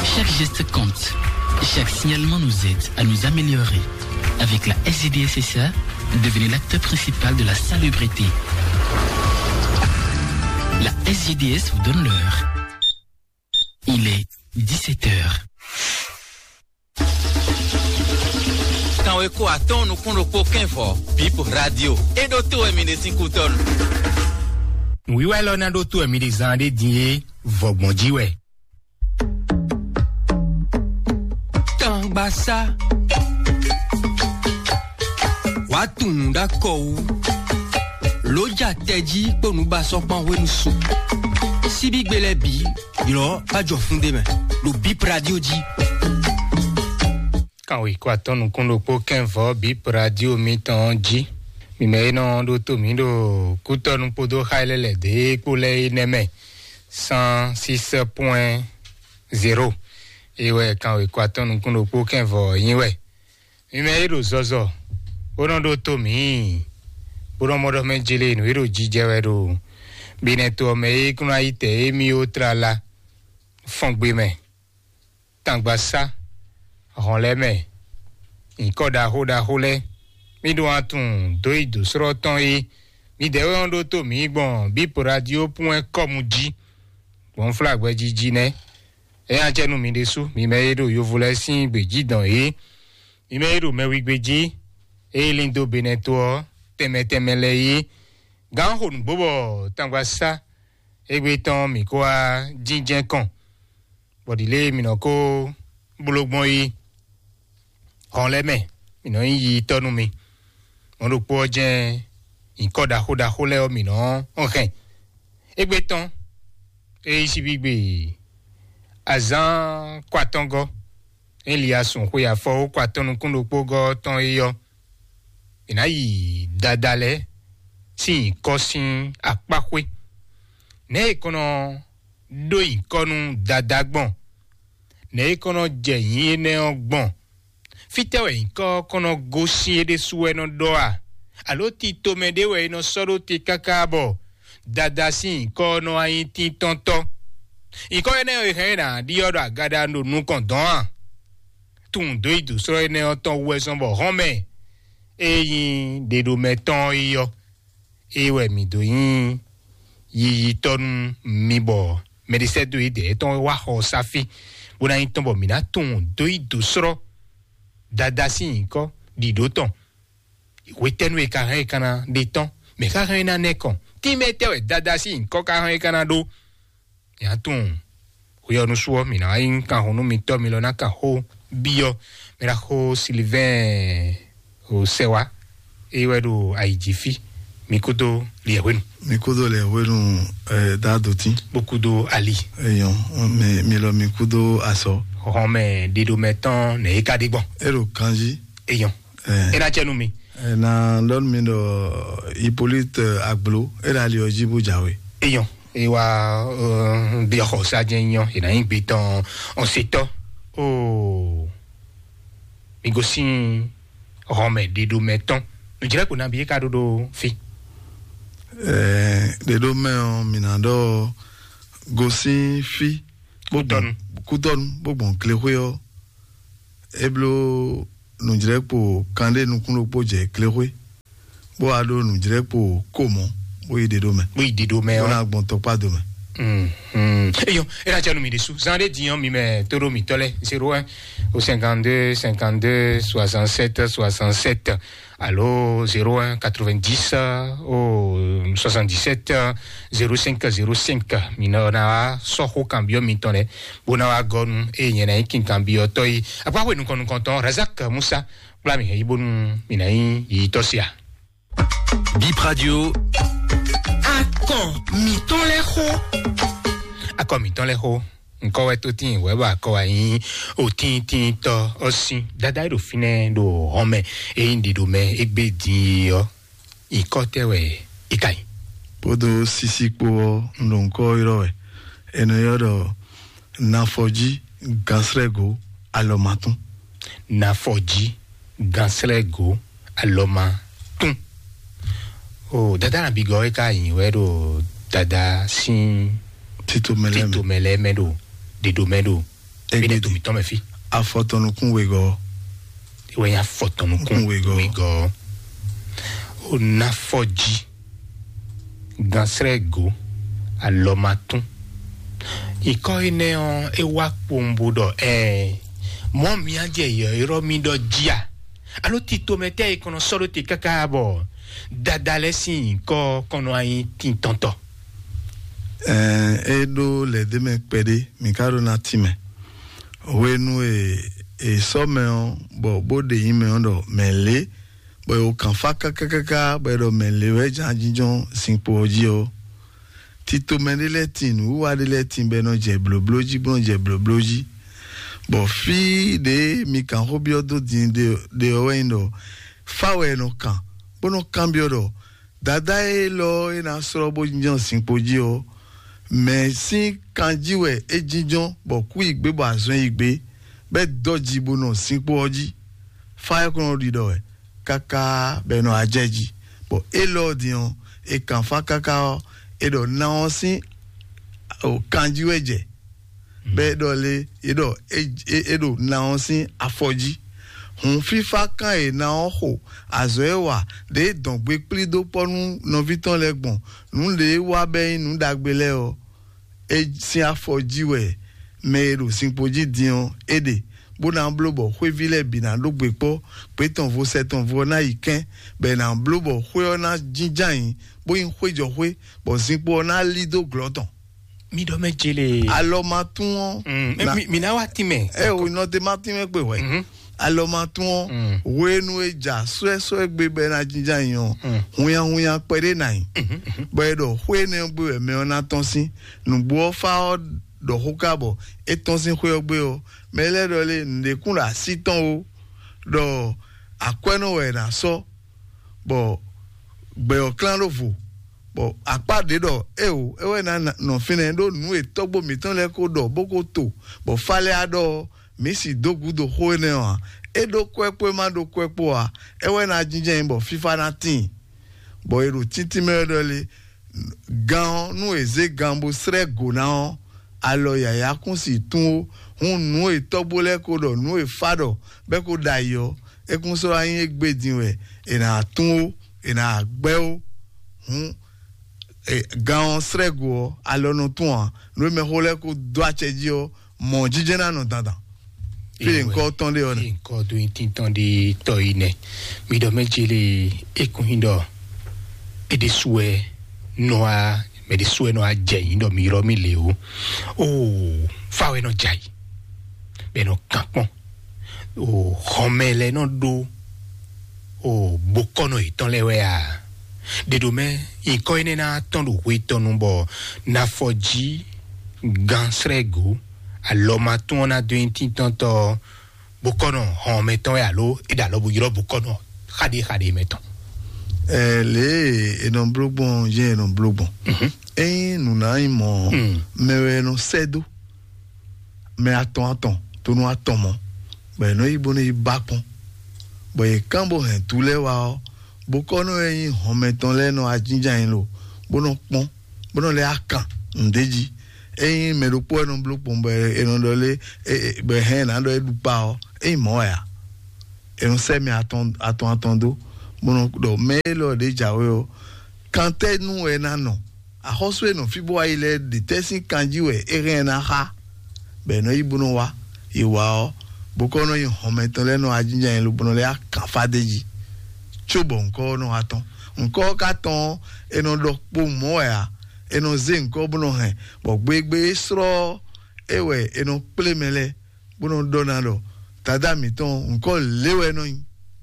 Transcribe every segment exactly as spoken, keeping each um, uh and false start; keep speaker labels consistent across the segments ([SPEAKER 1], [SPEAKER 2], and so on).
[SPEAKER 1] Chaque geste compte. Chaque signalement nous aide à nous améliorer. Avec la S G D S S A, devenez l'acteur principal de la salubrité. La S G D S vous donne l'heure. Il est dix-sept heures.
[SPEAKER 2] Quand on écoute à ton, nous comptons aucun fort. Bip radio. Et d'autres éminents cinq tonnes.
[SPEAKER 3] Oui, ouais, l'on a d'autres éminents des dîners. Vogmondi, ouais.
[SPEAKER 4] Tangbasa. Watunda kou. Loja teji pour nous bas son pan nous sou. Si big bele bi, you know, pas de fondé mais. Le bip radio dit.
[SPEAKER 3] Quand oui, quoi, ton nous kondo po ken vo bip radio mi ton dit. Mi me non do to mi do kuto nous podo hailele de kule neme. cent six point zéro. Et ouais, quand oui, quoi, ton nous kondo po ken vo yin ouais. Mi me do zozo. Bono do to mi. Bono modo me jele no iro jije we do. Bineto me kuna ite mi otra la. Fongbe me. Tangbasa. Ronle me. Ikoda hoda hole. Mi do atun doi do sro ton e. Mi dewe ondo to mi bon bipradio point com di. Bon flag we jiji ne. E anje nu mi desu mi me do yo vole sin beji dan e. Mi me do me wi beji. E lindo beneto teme teme le yi. Gan hon bobo Tangbasa. Egbe ton mi kwa jinjen kon. Bodile mi no ko bulogmon yi. Ronle me. Mi no yi tonu mi. On do po jen ikoda hoda hole o mi no. Okay. Egbe ton. E isi bigbe. Azan kwatongo. Eliason ko ya fo kwatonu kundo po go ton yo. Ina yi dadale. Si kosin akpakwe. Ne kono do ikonu dadagbon. Ne kono jeyin ne ogbon. Fitewe inko kono gosi ede suwe no doa. Alo ti tomede we no soro ti kakabo. Dada si inko no ayin ti tonto. Inko ene o ihena di odo agada no nukon don. Tun do idu soro ene o ton we sonbo home. Eyin dedo meton iyo. Ewe mi do yin yi ton mi bo. Medise do ide ton wa ho safi. Bona yin ton bo mina tun do idu soro. Dada si inko di do ton. Weten we ka he kana de ton. Me ka he na nekon. Ti mete we dada si inko ka he kana do. Ya tun. Huyo no suo mina yin ka hono mi to milona ka ho bio. Mera ho Sylvain o sewa. Ewe do aijifi. Mikudo liewenu.
[SPEAKER 5] Mikudo liewenu eh, dadoti.
[SPEAKER 3] Bokudo ali.
[SPEAKER 5] Eyon, me milo mikudo aso.
[SPEAKER 3] Rome dido meton ne ikadigbo.
[SPEAKER 5] Ero kanji.
[SPEAKER 3] Eyon. Eh. Ena chenumi.
[SPEAKER 5] Na lon mi do Hippolyte Agbo. Era li ojibu jawe.
[SPEAKER 3] Eyon. Ewa uh, bioko sa jenyon. Ena imbiton on sito. Oh. Migosin Rome dido meton. Je dirais qu'on a bien cadeau do fi.
[SPEAKER 5] Eh, de do men minando gosi fi.
[SPEAKER 3] Kouton.
[SPEAKER 5] Kouton, bo bon klewe. Eblo nous dirait pour kande nous kuno poje klewe. Bo ado nous dirait pour comment. Oui de do men.
[SPEAKER 3] Oui de do men.
[SPEAKER 5] On a bon to pas demain.
[SPEAKER 3] Hum hum. Eyo, era janu mi desu. Zande dion mi me toro mi tole zéro un au cinquante-deux cinquante-deux soixante-sept soixante-sept. Allo zéro un quatre-vingt-dix au soixante-dix-sept zéro cinq zéro cinq. Mina na soho cambio mi tole. Bona wa gon e nyena kin cambio toy. Apa we nous kon konton Razak Moussa. Bla mi e bon mina yi tosia.
[SPEAKER 2] Bip radio.
[SPEAKER 1] Akon mi ton le ho.
[SPEAKER 3] Akon mi ton le ho. Nko we to tin we ba ko ayin o tin tin to osin dada do fine do home e indi do me egbe di yo ikote we ikai
[SPEAKER 5] podo sisi po ndonko iro we eno yodo na foji gansrego alomatun
[SPEAKER 3] na foji gansrego alomatun oh dada na bigo e kai we do dada sin
[SPEAKER 5] tito meleme
[SPEAKER 3] tito meleme do de domedo Bene tu mi tome fi.
[SPEAKER 5] A foto no kun wego.
[SPEAKER 3] We ya foto no kun wego. Wego. O na foji. Gansrego alomatun. Iko ine on e wa pombudo eh mo mi aje yo iro mi do jia. Alo ti to mete e kono solo ti kakabo. Dadale si ko kono ai tin tonto.
[SPEAKER 5] Eh edo le de me pede mi karo na time. Wenu e e so me on bo bo de yin me on do mele bo o kan fa kakaka bo do mele we jan jinjon sinpo oji o. Tito mendele tin ou adele tin be no je blobloji bon je blobloji bo fi de mi kan hobiodo din de de owendo fawe no kan bono cambio do dada e lo ina soro bo jinjon sinpoji o me si kanjiwe e jinjon bo ku igbe bo azon igbe be doji bono sinpo oji fa ko ri do e kaka be no ajeji bo e lo dion e kan fa kaka o edo na onsi o kanji weje be do le edo edo na onsi afoji hun fifa kan e na oho azo ewa de don gbe pli do ponu no viton legbon nu le wa be nu dagbele o e si afoji we me edo sinpoji dion ede bona blobo hwe vile bina do gbe po pe ton vo seton vo na iken be na blobo hwe na jinjan bo in hwe jo hwe bo sinpo na lido gloton
[SPEAKER 3] mi do me jele
[SPEAKER 5] alo matun
[SPEAKER 3] mm. mi, mi na wa time
[SPEAKER 5] e o no de matime pe we mm-hmm. alo matun mm. we nu eja so so egbe be na jinjan yon hunya hunya pere nai mm-hmm. bo do hwe ne gbe me ona ton sin nu bo fa do hokabo e ton sin hwe ogbe o mele do le nde kunra siton o do akweno we na so bo gbe o clan lovo bo apade do e o e we na no fine do nu e togbo mi ton le ko do boko to bo fale ado mi si dogu do ho ne o e do kwepo ma do kwepo a e we na jinjen bo fifa na tin bo e ro titi me do le gan nu eze gambo sre go na alo ya ya kun si tun hun nu e togbo le ko do nu e fado be ko dayo e kun so ayin egbe dinwe e na tun o ina gbeo hun e gan srego alono tuan no me hole ko do acheji o mo jijena no dandan fi nko ton de on
[SPEAKER 3] nko do tinton de toine mi do me jele e kun hindo e de souhait no a me de souhait no a jey ndo mi ro mi le o o fa we no jai be no kampon o homele no do o bokono iton lewe a de dome i koine na tondo witon bo na foji gansrego aloma tona twenty tonto bokono hon meton ya lo e da lo bu yiro bokono khadi khadi meton
[SPEAKER 5] eh le e non blogbon je non blogbon eh nous na imo me no sedo me aton aton to no aton mo be no ibo ni bakon boye kambo hen tule wa bokono yin hometon le no ajinja yin lo bono pon bono le akan ndeji eyin me lo po no blo pon be eno do le be hen na do edu pa o e mo ya e on se mi aton aton atondo bono do me lo de jawe o kante nu e na no a hoswe no fibo wa ile de tesin kanji we e ren na ha be no ibuno wa iwa o bokono yin hometon le no ajinja yin lo bono le akan fadeji chobo nko no aton nko ka ton eno do po mo ya eno ze nko bono hen bo gbegbe sro ewe eno plemele bono donalo tada mi ton nko lewe no yin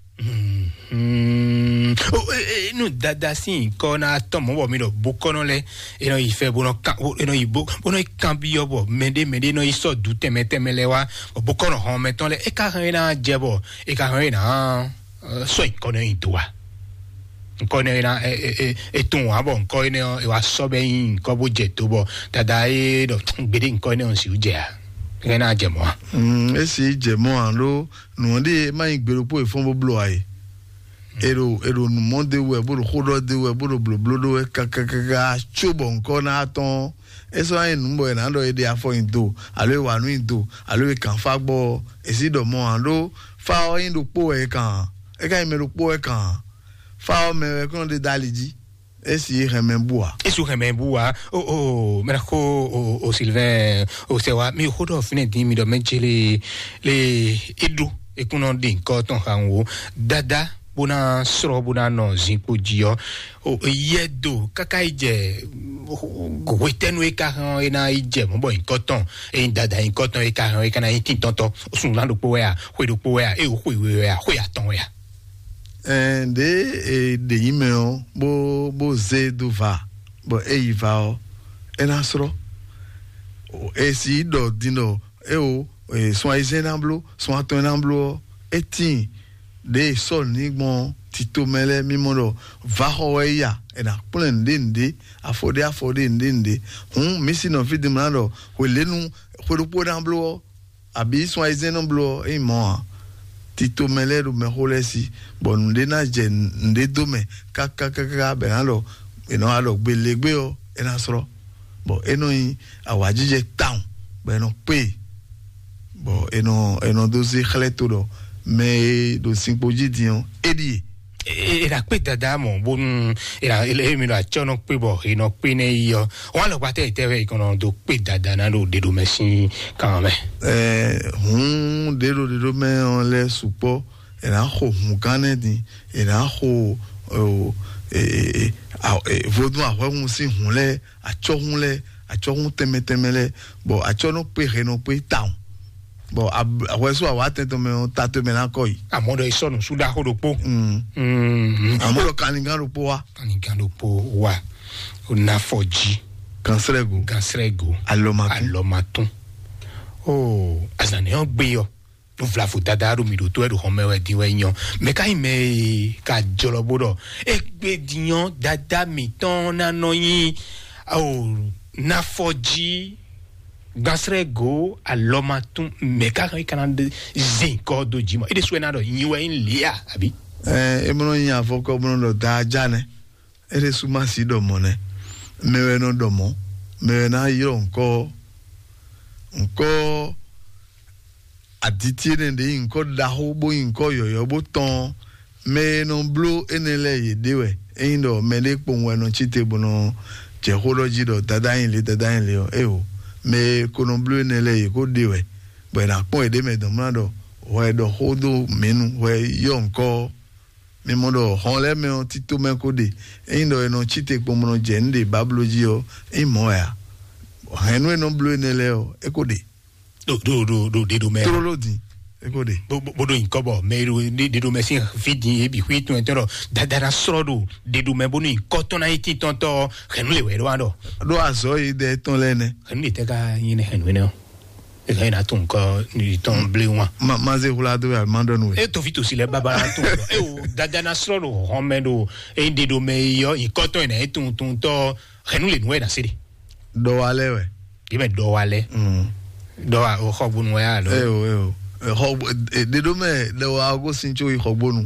[SPEAKER 3] mm o e no dada sin ko na ton mo bo mi do bokono le eno ife bono ka eno ibo bono cambio bo mende mende no iso du teme temele wa bokono hon meton le e ka na jebo e ka na so ikono itua nkone na e e e tun abo nkone e wa sobe yin ko bo jeto bo dada e do gbede nkone on si uje a na jemo
[SPEAKER 5] mm e si jemo an lo no de ma igbero po e fon bo blo ai ero ero no monde we bo ro de we bo ro blo blo do ka ka ka chobo nkona aton eso ai numbo na ndo ede afo indo alo wa nu indo alo e kan fa gbo esi do mo ando fa o indo po e kan e kan me lo po e kan fa o me ko de daliji esi remembua
[SPEAKER 3] esu remembua o o merako o o Sylvain o sewa mi hodo fine di mi do menjele le edu e kuno din ko ton hanwo dada bona sro bona no zinpo jio o yedo kaka ije go wetenu e ka han e na ije mo bo inkoton e dada inkoton e ka han e kana tin tonto sun lando po ya hwe do po ya e o hwe we ya hwe aton ya
[SPEAKER 5] eh de de email bo bo ze do va bo e iva o e na sro o e si do dino e o e so aizenamblo so atonamblo e tin de so ni gbon tito mele mimodo va ho ya e na plan ndinde afode afode ndinde hun misi no fit demando we lenu we do podamblo abi so aizenamblo e mo tito mele do me holesi bon nde na je nde do me kaka kaka be alo e no alo gbelegbe o e na soro bo eno yin awajije town be no pe bo eno eno dozi khleto do me do simpoji dion edi
[SPEAKER 3] e la pe dada mo bon e la e mi la chono pe bo e no pe ne yo wa lo pa te te we kono do pe dada na do de do machine quand même
[SPEAKER 5] eh hun de do de do me on le supo e la ho hun kanedi e la ho o e e vodo a hun si hun le a cho hun le a cho hun teme temele bo a cho no pe re no pe town bo aweso awa tento me tato me na koi
[SPEAKER 3] amodo iso no suda ho do po
[SPEAKER 5] mm
[SPEAKER 3] mm
[SPEAKER 5] amodo kaninga do po wa
[SPEAKER 3] kaninga do po wa na foji
[SPEAKER 5] kansrego
[SPEAKER 3] kansrego
[SPEAKER 5] alomatun
[SPEAKER 3] alomatun oh azane on gbe yo no vla fo dada ro mi do to e do homewe di we yan me kai me ka jolo bodo e gbe diyan dada mi ton na no yin oh na foji gasrego alomatun meka kan kanande zinko do jimo ide suena do yiwe in lia abi
[SPEAKER 5] eh emono yin afoko mono do da jane ede suma si do mone mewe no do mo mewe na yiro nko nko aditi ne de nko da hobo nko yoyo bo ton me no blo enele yedewe eindo mele ponwe no chite bono jehology do dada yin le dada yin le o e o me kono bleu ne le ko dewe bo na pon ede me do mado we do hodo menu we yonko me modo hon le me tito me ko de indo eno chite po mono jende babloji o e moya henu no bleu ne le o e ko de
[SPEAKER 3] do do do do de do me
[SPEAKER 5] tolo di e ko de
[SPEAKER 3] bo bo do inkobo me de do me sin fidi e bi huit entero dada na srodo de do me boni koto na iti tonto henu le we do ando
[SPEAKER 5] do azo ide ton lene
[SPEAKER 3] henu te ka yin henu ne e ga ina ton ko ni ton bleu wa
[SPEAKER 5] ma ma ze hula do ya mandon we
[SPEAKER 3] e to vito si le baba na ton e o dada na srodo homedo e de do me yo i koto na etun ton to henu le no e na siri
[SPEAKER 5] do wale we
[SPEAKER 3] ibe do wale
[SPEAKER 5] mm
[SPEAKER 3] do a o khobun we a lo
[SPEAKER 5] e o e o e de do me de wa go sincho i khobonu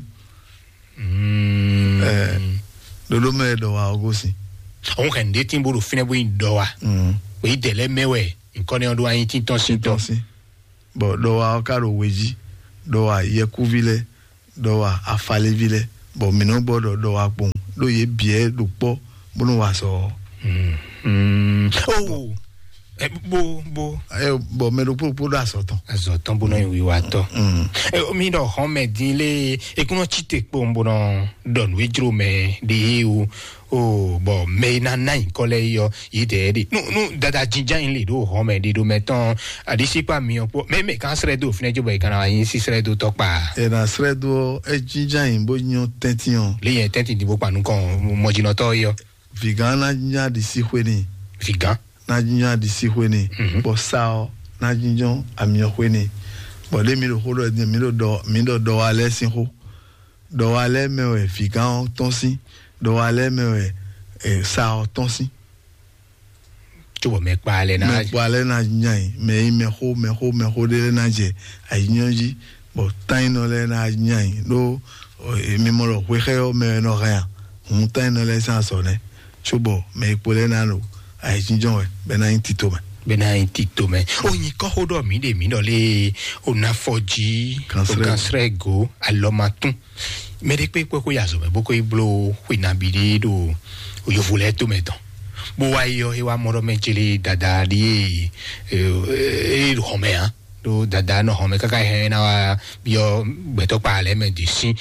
[SPEAKER 3] mm
[SPEAKER 5] eh do do me do wa go sin
[SPEAKER 3] on kan de timbo do fine bo do wa
[SPEAKER 5] mm
[SPEAKER 3] we de le mewe nkone on do ayin tin ton sin ton
[SPEAKER 5] si bo do wa karo weji do wa yekuvile do wa afalevile bo mino bodo do wa pon do ye bie do po bo no wa so
[SPEAKER 3] mm mm oh e bo bo
[SPEAKER 5] e bo me do po po do asoton
[SPEAKER 3] azoton bo no wi wa to
[SPEAKER 5] mm
[SPEAKER 3] e o mi do hon me din le e kuno chite po bo no don we jro me de o oh bon me na na kole yo ide di no no dada jinja in le do hon me de do meton adisi pa mi po me me kan sre do fine jo be kan yin si sre do to pa
[SPEAKER 5] e na sre do e jinja in bo nyon tention
[SPEAKER 3] le yen tenti di bo pa nu kon mo jino to yo
[SPEAKER 5] vegan na jinja di si hweni
[SPEAKER 3] vegan
[SPEAKER 5] na jinja di si hweni bo sao na jinjon ami hweni bo le mi do ho do mi do do mi do do ale sin ho do ale me we vegan ton si do ale me we e sao ton si
[SPEAKER 3] to me pa le na
[SPEAKER 5] me pa le na nyan me me ho me ho me ho de na je ayinji bo tan no le na nyan do mi mo lo we he o me no rien un tan no le san so ne chubo me po le na no ai jinjon we bena intito me
[SPEAKER 3] bena intito me oni ko hodo mi de mi do le onafoji kansrego alomatun me de pe ko ya so me boko iblo winabiri do yo voulais tout meton bo wa yo e wa moro menjili dada di e home ha do dada no home kaka he na wa yo beto pa le me disi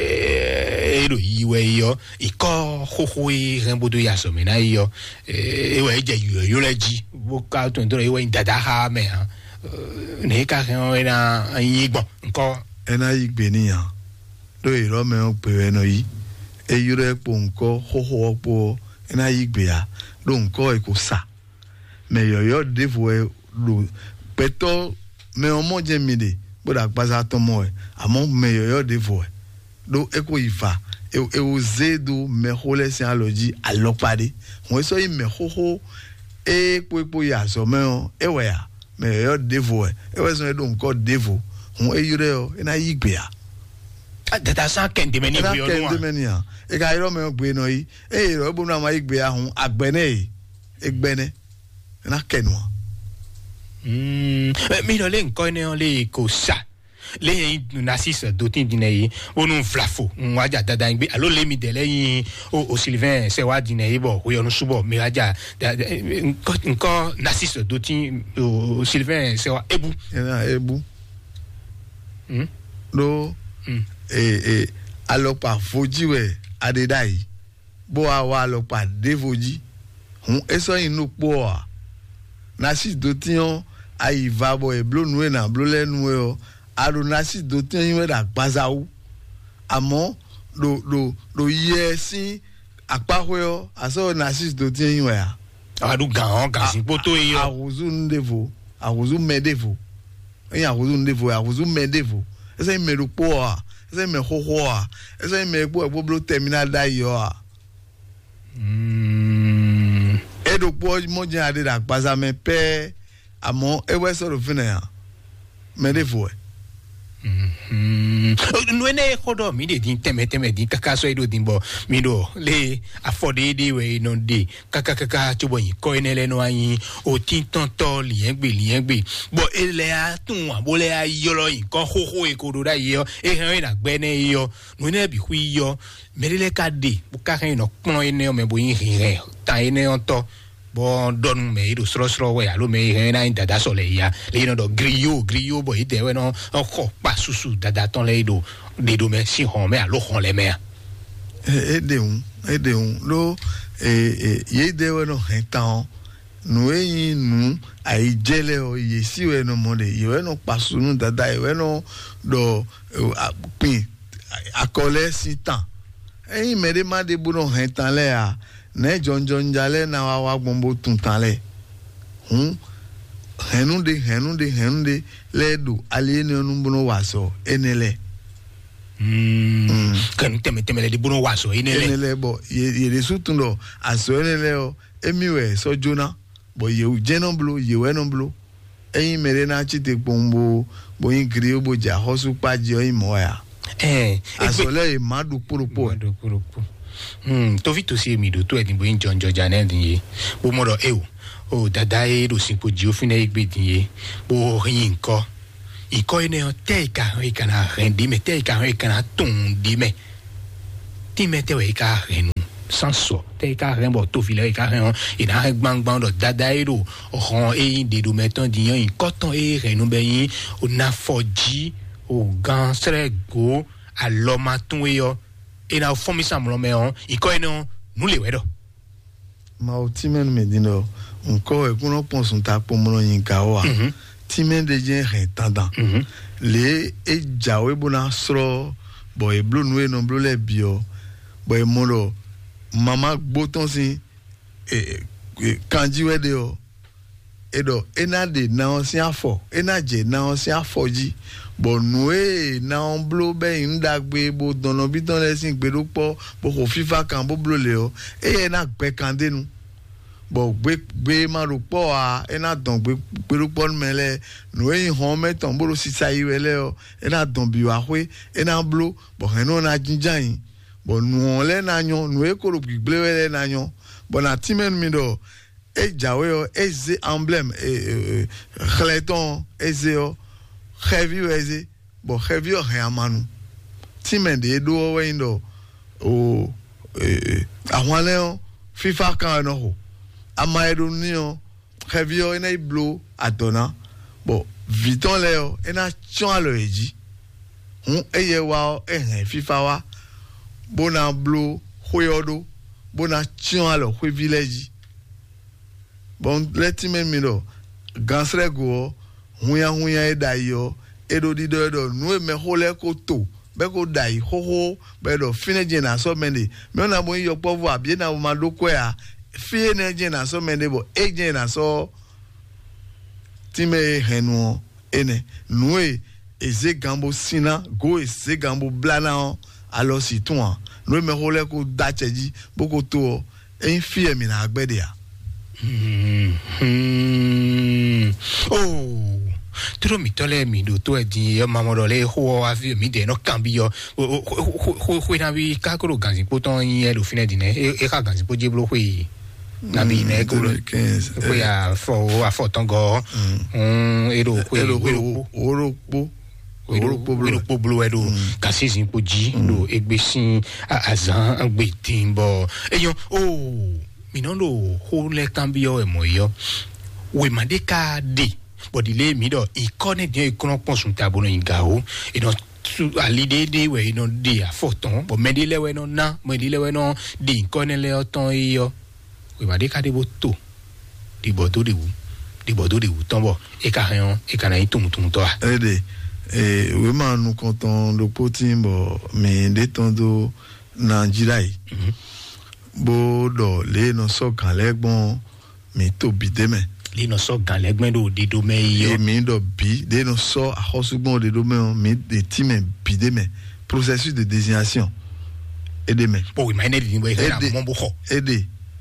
[SPEAKER 3] e do yiwe yo iko khokhoi rembodo ya so me na yo e wa je yo yo leji bo ka to ndo e wa dada ha me ha ne ka he na yigbo nko
[SPEAKER 5] ena yigbe ni ya do e ro me o pe no yi e yure po nko khokho po ena yigbe ya do nko e ko sa me yo yo devo e lo peto me omo je mide bo da gbaza to mo e amo me yo yo devo e do e ko ifa e e o zedo me hole sin aloji alopade won so yi me hoho e po po ya so me o e we ya me yo yo devo e e we so e do nko devo won e yure o ena yigbe ya
[SPEAKER 3] dada san kende meni
[SPEAKER 5] bi o no kende meni ya e ka iro me o gbe no yi e iro bo na ma igbe ahun agbene egbene na kenwa
[SPEAKER 3] mm mi no le nko ne on le ko sa le nasis dotin dinei onu flafo nwaja dada ngbe alo le mi de leyin o Sylvain se wa dinei bo o yo no subo mi aja nko nko nasis dotin o Sylvain se wa ebu
[SPEAKER 5] na ebu
[SPEAKER 3] mm
[SPEAKER 5] do
[SPEAKER 3] mm
[SPEAKER 5] e e alopa foji we adedai bo awa alopa devoji hun eso inu po a nasi dotion aiva bo e blo nu na blo le nu o aro nasi dotion we da gbazawu amo do do do yesi apahwe o aso nasi dotion we a
[SPEAKER 3] adu gan gan sin poto yo
[SPEAKER 5] awuzu ndevo awuzu medevo eyan awuzu ndevo awuzu medevo ese meru po a ese me hoho a ese me po e blo terminal da yo a
[SPEAKER 3] mm
[SPEAKER 5] edo po mo je ade da gbaza me pe amo e we so ro fina ya medevo
[SPEAKER 3] mhm no ene kodo mi de din teme teme din kaka so edo din bo mi do le afode de we no de kaka kaka chubo yin ko ene le no ayin o tin ton to liyen gbe liyen gbe bo ele a tun wa bo le a yo lo yin ko ho ho e ko do da yo e han na gbe ne yo no ene bi hu yo me le ka de bu ka kan no pon ene o me bo yin rin ta ene on to bon don me ido sro sro we alo me na dada so le ya le no do griot griot bo ide we no ko pa susu dada ton le ido de do me si hon me alo hon le me
[SPEAKER 5] e de un e de un lo e ye de we no hentan no e nu ai jele o ye si we no mo de ye we no pa sunu dada ye we no do pin akole si tan e me de ma de bu no hentan le a ne jonjon jale na wa wa gbombo tuntale hun henunde henunde henunde le do aliene onumbuno waso enele
[SPEAKER 3] mm kan teme teme le dibuno waso enele
[SPEAKER 5] enele bo ye ye de sutundo aso enele o emiwe so jona bo ye jeno blo ye we no blo eyin mere na chite pombo bo yin gri obo ja hosu paji o imo ya
[SPEAKER 3] eh
[SPEAKER 5] aso le madu purupo
[SPEAKER 3] madu purupo Hmm, to vito si mi do to e din bo in John Georgian din ye. Bo mo do e o. O dada e do sin po ji o fina igbe din ye. Bo yin ko. Iko ene o te ka e kana rendi me te ka e kana ton di me. Ti me te we ka renu. Sans so. Te ka ren bo to file e ka ren. E na bang bang do dada e do. O ron e yin de do meton din ye. Koton e renu be yin. O na foji. O gan srego. A lo matun e yo. E na fomi samlo me on iko eno nu le wedo
[SPEAKER 5] ma o timen me dino nko e kuno ponsun ta pomo yin ka wa timen de jen re tandan le e jawe bona sro boy blue nu e no blue le bio boy molo mama gboton si e kanji we de o edo ena de na on si afo ena je na on si afoji bo noe na on blo be ndagbe bo dono bi don lesin gbe lo po bo ko fifa kan bo blo le o e na gbe kan de nu bo gbe gbe ma ro po a e na don gbe gbe lo po mele noe yin hon meton bo lo si sai wele o e na don bi wa hwe e na blo bo hen no na jinjan yin bo nu on le na nyon noe ko ro gbe wele na nyon bo na timen mi do e jawe yo eze emblème e khleton eze yo heavy eze bo heavy yo hamanu timende do wendo o eh ahwanle FIFA kan no ho amaedo ni o heavy yo ina blue atona bo viton le yo ina chon lo eji hun eye wa eh FIFA wa bona blue hoyodo bona chon lo ho village bon let me me do gansre go hunya hunya e dai yo edo di do do nu me hole ko to be ko dai ho ho be do fineje na so mende me na mo yo povu abie na ma do ko ya fineje na so mende bo eje na so time henu ene nu e eze gambo sina go eze gambo blana alo si ton nu me hole ko dacheji boko to en fie mi na agbede ya.
[SPEAKER 3] Hmm. Hmm. Oh. Tro mi tole mi do to e di yo mamoro le ho avi mi de no cambio. Ho ho ho na bi ka ko ganzi poton yin e lo fine di ne e ka ganzi po jeblo ho yi. Na bi ne ko ko ya fo a fo tongo. Hmm e do ko e do
[SPEAKER 5] oropo
[SPEAKER 3] oropo oropo blo e do kasi sin po ji do egbesin azan agbetin bo. Eyan oh mi non lo ho le cambio e mo yo we madeka de bodile mi do ikone de ikon pon sun tabo no ingao e no alide de we no de afoton bo medile we no na medile we no de ikone le oton yo we madeka de boto di bodo de wu di bodo de wu ton bo e ka han e ka na itum tum to a
[SPEAKER 5] ede e we ma nu konton lo potin bo me de tondo na jirai bo do le no so kan legbon mi to bi de me
[SPEAKER 3] le no so kan legbon do de do me yo
[SPEAKER 5] e mi do bi de no so a hosugbon de do me mi de ti me bi de me processus de désignation e de me
[SPEAKER 3] bo we ma ne di bo e ka mo bo ho
[SPEAKER 5] e de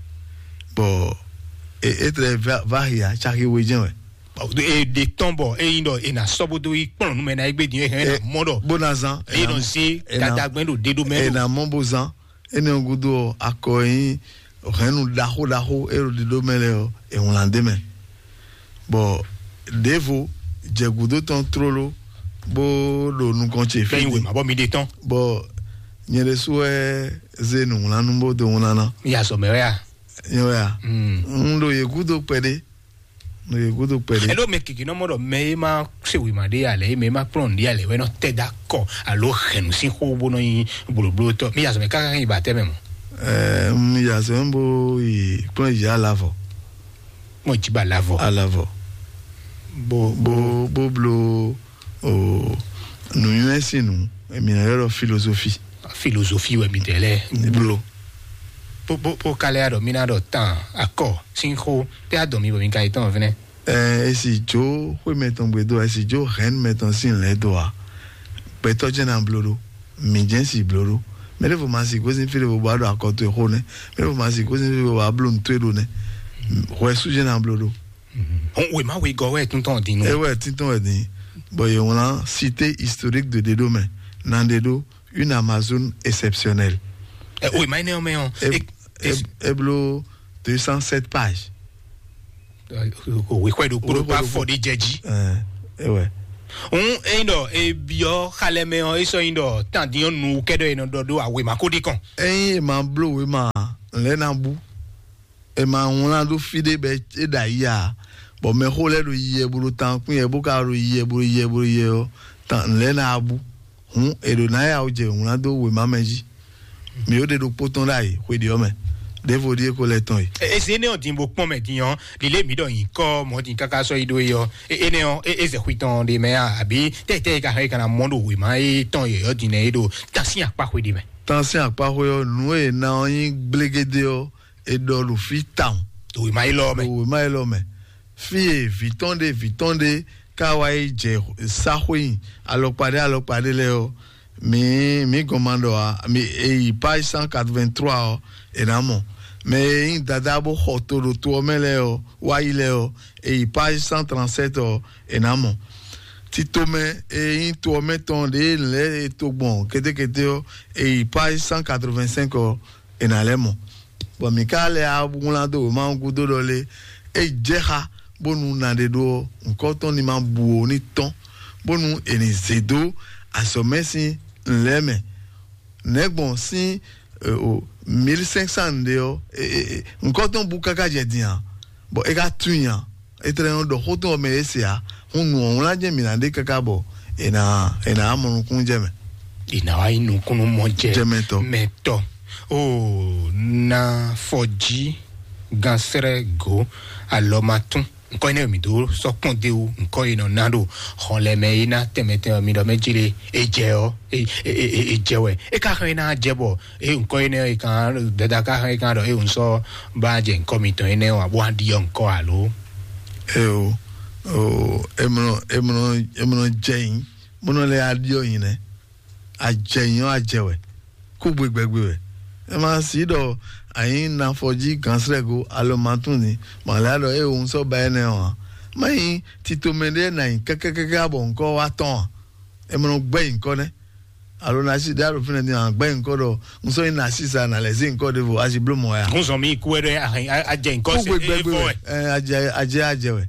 [SPEAKER 5] bo e etre varia chaki we jen we
[SPEAKER 3] e de tombo e indo e na sobodo i pon nu me na egbe di e na modo
[SPEAKER 5] bonazan
[SPEAKER 3] e no si dada gben do de do me
[SPEAKER 5] e na mombozan ene ogudo akoyin renu daho daho ero di do mele e unlande me bo devo je gudo ton trolo bo do nu konche
[SPEAKER 3] fe we ma bo mi de ton
[SPEAKER 5] bo nyere suwe zenu unlanu bo do unana
[SPEAKER 3] ya so me ya
[SPEAKER 5] yo ya
[SPEAKER 3] mm
[SPEAKER 5] ndo ye gudo pede no ye gudo pede
[SPEAKER 3] elo me kiki no modo me ma se we ma de ale me ma pron di ale we no te d'accord alo genu sin ho bo no yi bulu to mi ya so me kaka yi bate me mo
[SPEAKER 5] eh mi ya so mbo yi pon ya lavo
[SPEAKER 3] mo ji ba lavo
[SPEAKER 5] alavo bo bo bo blo o nu yesi nu e mi na ro philosophie
[SPEAKER 3] philosophie we mi tele
[SPEAKER 5] blo
[SPEAKER 3] po po po kale ado mi na do tan accord sin ho te ado mi bo mi kai ton vene
[SPEAKER 5] eh esi jo we meton gbedo esi jo ren meton sin le doa peto jena blodo mi jensi blodo mere fo masi ko sin file bo bado akoto e hone mere fo masi ko sin file bo ablo ntwedo ne we su jena blodo
[SPEAKER 3] on we ma we go we tout ton di no
[SPEAKER 5] e we titon e di bo yo la cité historique de Dedomé nan Dedo une Amazone exceptionnelle
[SPEAKER 3] e we ma ne o me on
[SPEAKER 5] e blo deux cent sept pages
[SPEAKER 3] we kwedo ko pa for di jeji
[SPEAKER 5] eh e we
[SPEAKER 3] on indo e bio khale me on iso indo tan di on nu kedo ino do do awe ma ko di kon
[SPEAKER 5] eh ma blo we ma le na bu e ma won do fide be e da ya bo me ho le do ye bulu tan kun e bu ka ro ye bulu ye bulu ye o tan le na abu hun e do na ya o je won do we ma meji mi o de do poton lai we di o me devo die ko le ton
[SPEAKER 3] e se ne on di mo pon me di yon li le mi do yin ko mo di kaka so ido yo e ne on e se huiton de me abi te te ka he kana mondo we ma e ton yo di ne do tansi apa we di me
[SPEAKER 5] tansi apa yo nu e na yin blegede o e do lu fi town
[SPEAKER 3] do we ma ilo me
[SPEAKER 5] we ma ilo me fi vitonde vitonde kawai je sahwin alopade alopade le o mi mi commando a mi e page cent quatre-vingt-trois e namo mais in dadabo hotoro to meleo waileo e page cent trente-sept e namo titome e in to meton de le to bon kete kete e page cent quatre-vingt-cinq e nalemo bon mi ka le a bula do ma ngu do le e jeha bonu na de do nko ton ni ma bu ni ton bonu eni zedo asomesi nleme negbon si o mille cinq cents de o nko ton bu kaka je dia bo e ga tunya e tre on do hoto me esia hunu on la je mi na de kaka bo ena ena amonu kun je me
[SPEAKER 3] ina wa inu kunu moje
[SPEAKER 5] Jemeto.
[SPEAKER 3] meto o na foji gansere go alomatun nko ina mi do so ponde o nko ina nado honle me ina temete mi do mejile eje o ejewe e ka kan ina jebo e nko ina e kan dada ka kan kan do e unso ba je nko mi to ina wa wa di nko alo
[SPEAKER 5] e o o emno emno emno jein mono le adio yin ne ajeyan ajewe ku gbegbegbe e ma si do ayin na foji gansrego alomatun ni malado e un so ba ene o mai tito mende na kekekeke abo nko wa ton e mo gbe nko ne alo na si daro fina ni an gbe nko do nso ina sisa na le zin nko de vo aji blo mo ya
[SPEAKER 3] nso mi ku ere aje nko se e fo
[SPEAKER 5] e aje aje ajewe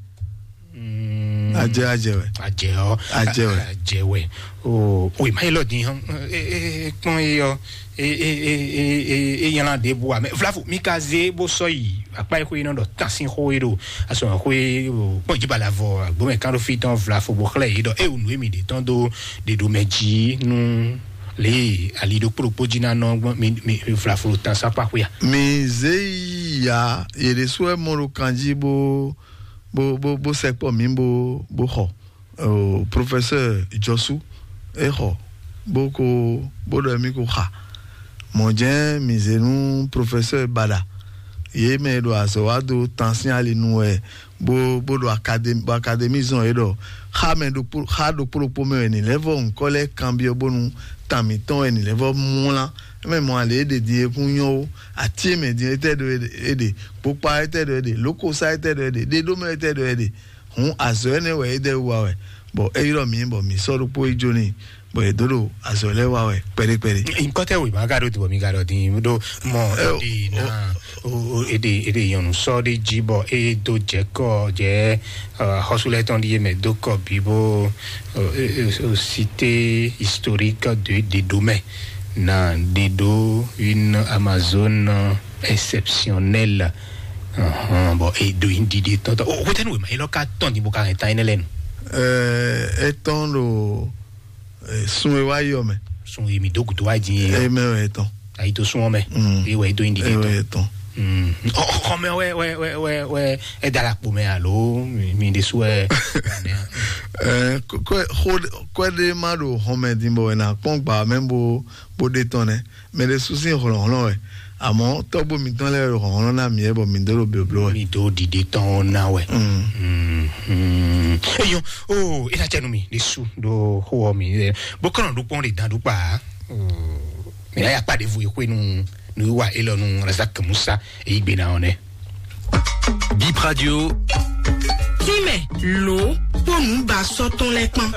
[SPEAKER 5] aje ajewe
[SPEAKER 3] aje o
[SPEAKER 5] ajewe
[SPEAKER 3] ajewe o o mai lo din e e pon yo e e e e yana de boa me vlafu mi kaze bo so yi apa e ko ina do tansin ho ero aso ko e bo ji bala vo gbo me kan do fi ton vlafu bo kle yi do e unu mi de ton do de do meji nu le ali do propoji na no mi mi vlafu tan sa pa ya
[SPEAKER 5] mi ze ya e de so e mo kanji bo bo bo bo sekpo mi bo bo ho o professeur Josu e ho bo ko bo do mi ko ha mo je mi zenu professeur Bada ye me do aso ado tension ali nu e bo bo do academy bo academy zon e do ha me do pour ha do pour pour me ni level on kole cambio bonu tamiton e ni level mula me mo ale de die kunyo ati me di ete do ede popa ete do ede loco sa ete do ede de do me ete do ede hun aso ene we ede wa we bo e ro mi bo mi so ro po ijo ni bo e do aso le wa we pere pere
[SPEAKER 3] nko te we ma ga do ti bo mi ga do din do mo di na o ede ede yon so de jibo e do je ko je hosule ton di me do ko bibo cité historique de des domaines na dedo une Amazon exceptionnelle uh-huh. Bon et do indidi toto o ko tenu ma ilo ka ton di buka eta inelen
[SPEAKER 5] eh eton lo sunwe wa yo me
[SPEAKER 3] sunwe mi doku to aji
[SPEAKER 5] e me eton
[SPEAKER 3] ai to sunwe me e we do indidi
[SPEAKER 5] to eton
[SPEAKER 3] mm oh me we we we we we e dala po me alo mi de sue
[SPEAKER 5] eh ko ko de maro home dimbo na pongba membo bo de tonne mais les soucis rolon rolon amo to bo mi ton le rolon na mi e bo mi do be blo
[SPEAKER 3] mi do di de ton na we mm mm e yo oh ina tenu mi de su do ho mi bo kan do pon de dan do pa mais ya pas de vous ko nu nu wa elo nu Razak Musa e igbe na one
[SPEAKER 2] Bip Radio
[SPEAKER 6] Time lo po nu ba so ton lepan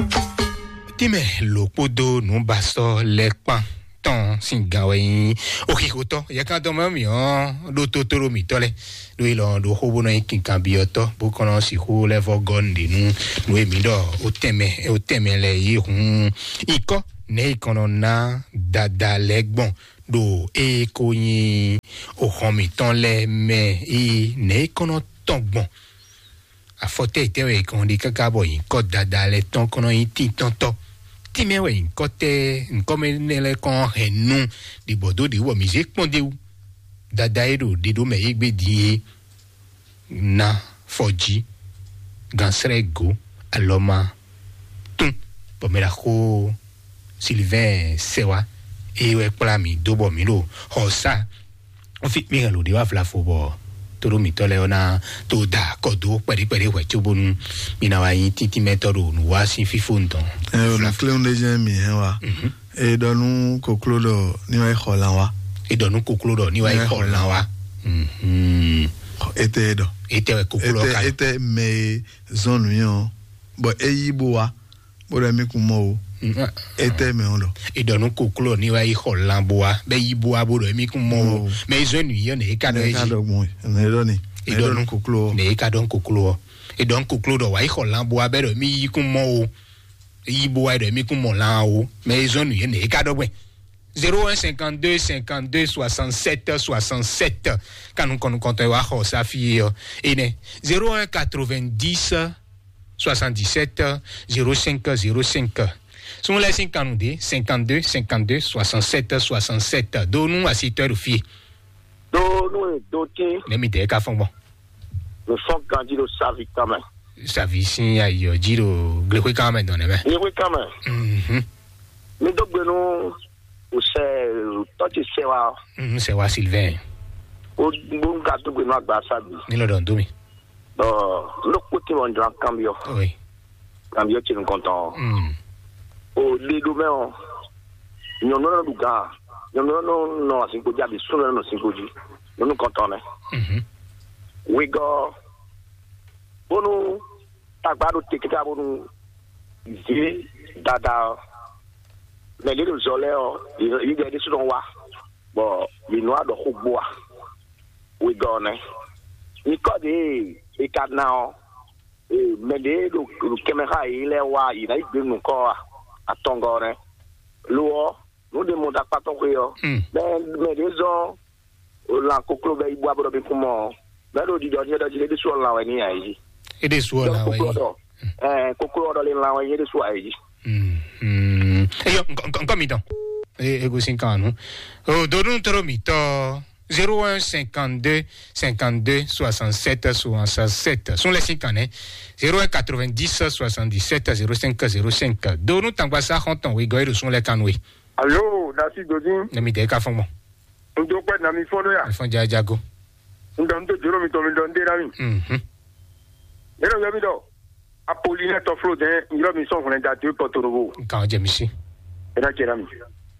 [SPEAKER 3] Time lo podo nu ba so lepan ton singawe okikoto ya kan to mami o do totoro mi tole do ilo do hobo na kin kan bioto bo kono si ho level gondi nu nu e mi do o teme o teme le yi hun iko ne ikono na dada legbon do e koyin o homi ton le me e ne ikono tongbon afote tewe kon di kakabo yin ko dada le ton kono yin ti tonto ti me we yin ko te nko me le kon henu di bodo di wo mi je ponde u dada ero di do me igbe di na foji gansrego aloma tun bo me la ko Sylvain Sewa e we pla mi do bo mi lo hosa o fi mi lo di wa fla fo bo toro mi tole ona to da kodo peri peri we chobonu mi na wa yin titi metoro nu wa sin fifonton
[SPEAKER 5] e o na cleon de jen mi he wa e donu koklodo ni wa kholan wa
[SPEAKER 3] e donu koklodo ni wa kholan wa mhm
[SPEAKER 5] ete do
[SPEAKER 3] ete we koklodo
[SPEAKER 5] ete ete me zone yon bo e yibo wa bo re mi ku mo ete me ondo
[SPEAKER 3] e donu koklo ni wa i holamboa be iboa bodo mi ku mo me zo nu yo ne ka do
[SPEAKER 5] e ka do mo ne do ni e donu koklo
[SPEAKER 3] ne ka don koklo e don koklo do wa i holamboa be do mi ku mo iboa do mi ku mo la o me zo nu yo ne ka do gbe zéro un cinquante-deux cinquante-deux soixante-sept soixante-sept quand nous comptons wa ho sa fille et ne zéro un quatre-vingt-dix soixante-dix-sept zéro cinq zéro cinq sont les cinquante-deux cinquante-deux cinquante-deux soixante-sept soixante-sept do nous à six heures fille
[SPEAKER 7] do nous doté
[SPEAKER 3] ne mi te ka fon bon
[SPEAKER 7] le fond grandi le savi quand même
[SPEAKER 3] sa vie si ya yo jiro gre quand même donne mais
[SPEAKER 7] oui quand même
[SPEAKER 3] mhm
[SPEAKER 7] mais donc nous o c'est toi tu sais wa
[SPEAKER 3] mhm c'est wa Sylvain
[SPEAKER 7] o bon gâteau que nous agba sabi
[SPEAKER 3] ni lo don do mi
[SPEAKER 7] oh le côté on doit cambio
[SPEAKER 3] oui
[SPEAKER 7] cambio tu nous content
[SPEAKER 3] mhm
[SPEAKER 7] o le do me on non non du gars non non non non c'est ko diabi so non c'est ko di nous nous content né
[SPEAKER 3] mhm
[SPEAKER 7] we go bonu tagbado tikita bonu zi dada mais les zoléo il y a des choses on voit bon les noirs de Hoboa we go né ni code et cadna et mais les le caméra il est wa il a eu nous corps à tongore lo nous demandons pas ton yo mais mais les gens la koklo be ibo abodo be kumo mais le dit dernier de les sur la wa ni ayi
[SPEAKER 3] et des soirs là oui
[SPEAKER 7] eh koklo do le la wa des soirs ayi
[SPEAKER 3] mhm e yo encore mi temps e go cinquante oh do nous trop mi temps zéro un cinquante-deux cinquante-deux soixante-sept soixante-sept sont les cinquante zéro un quatre-vingt-dix soixante-dix-sept zéro cinq zéro cinq do nous tangwa sa honton we go e sont les canoué
[SPEAKER 8] allô Nasi Dodin
[SPEAKER 3] ne mi de ka fon bon
[SPEAKER 8] ndo kwa na mi fono ya
[SPEAKER 3] fon ja jago
[SPEAKER 8] ndo ndo joro mi to mi ndo ndera mi
[SPEAKER 3] mhm
[SPEAKER 8] ero yo mi do Apolline to flo den iro mi son fon da deux potorogo
[SPEAKER 3] ka je mi si
[SPEAKER 8] era kera mi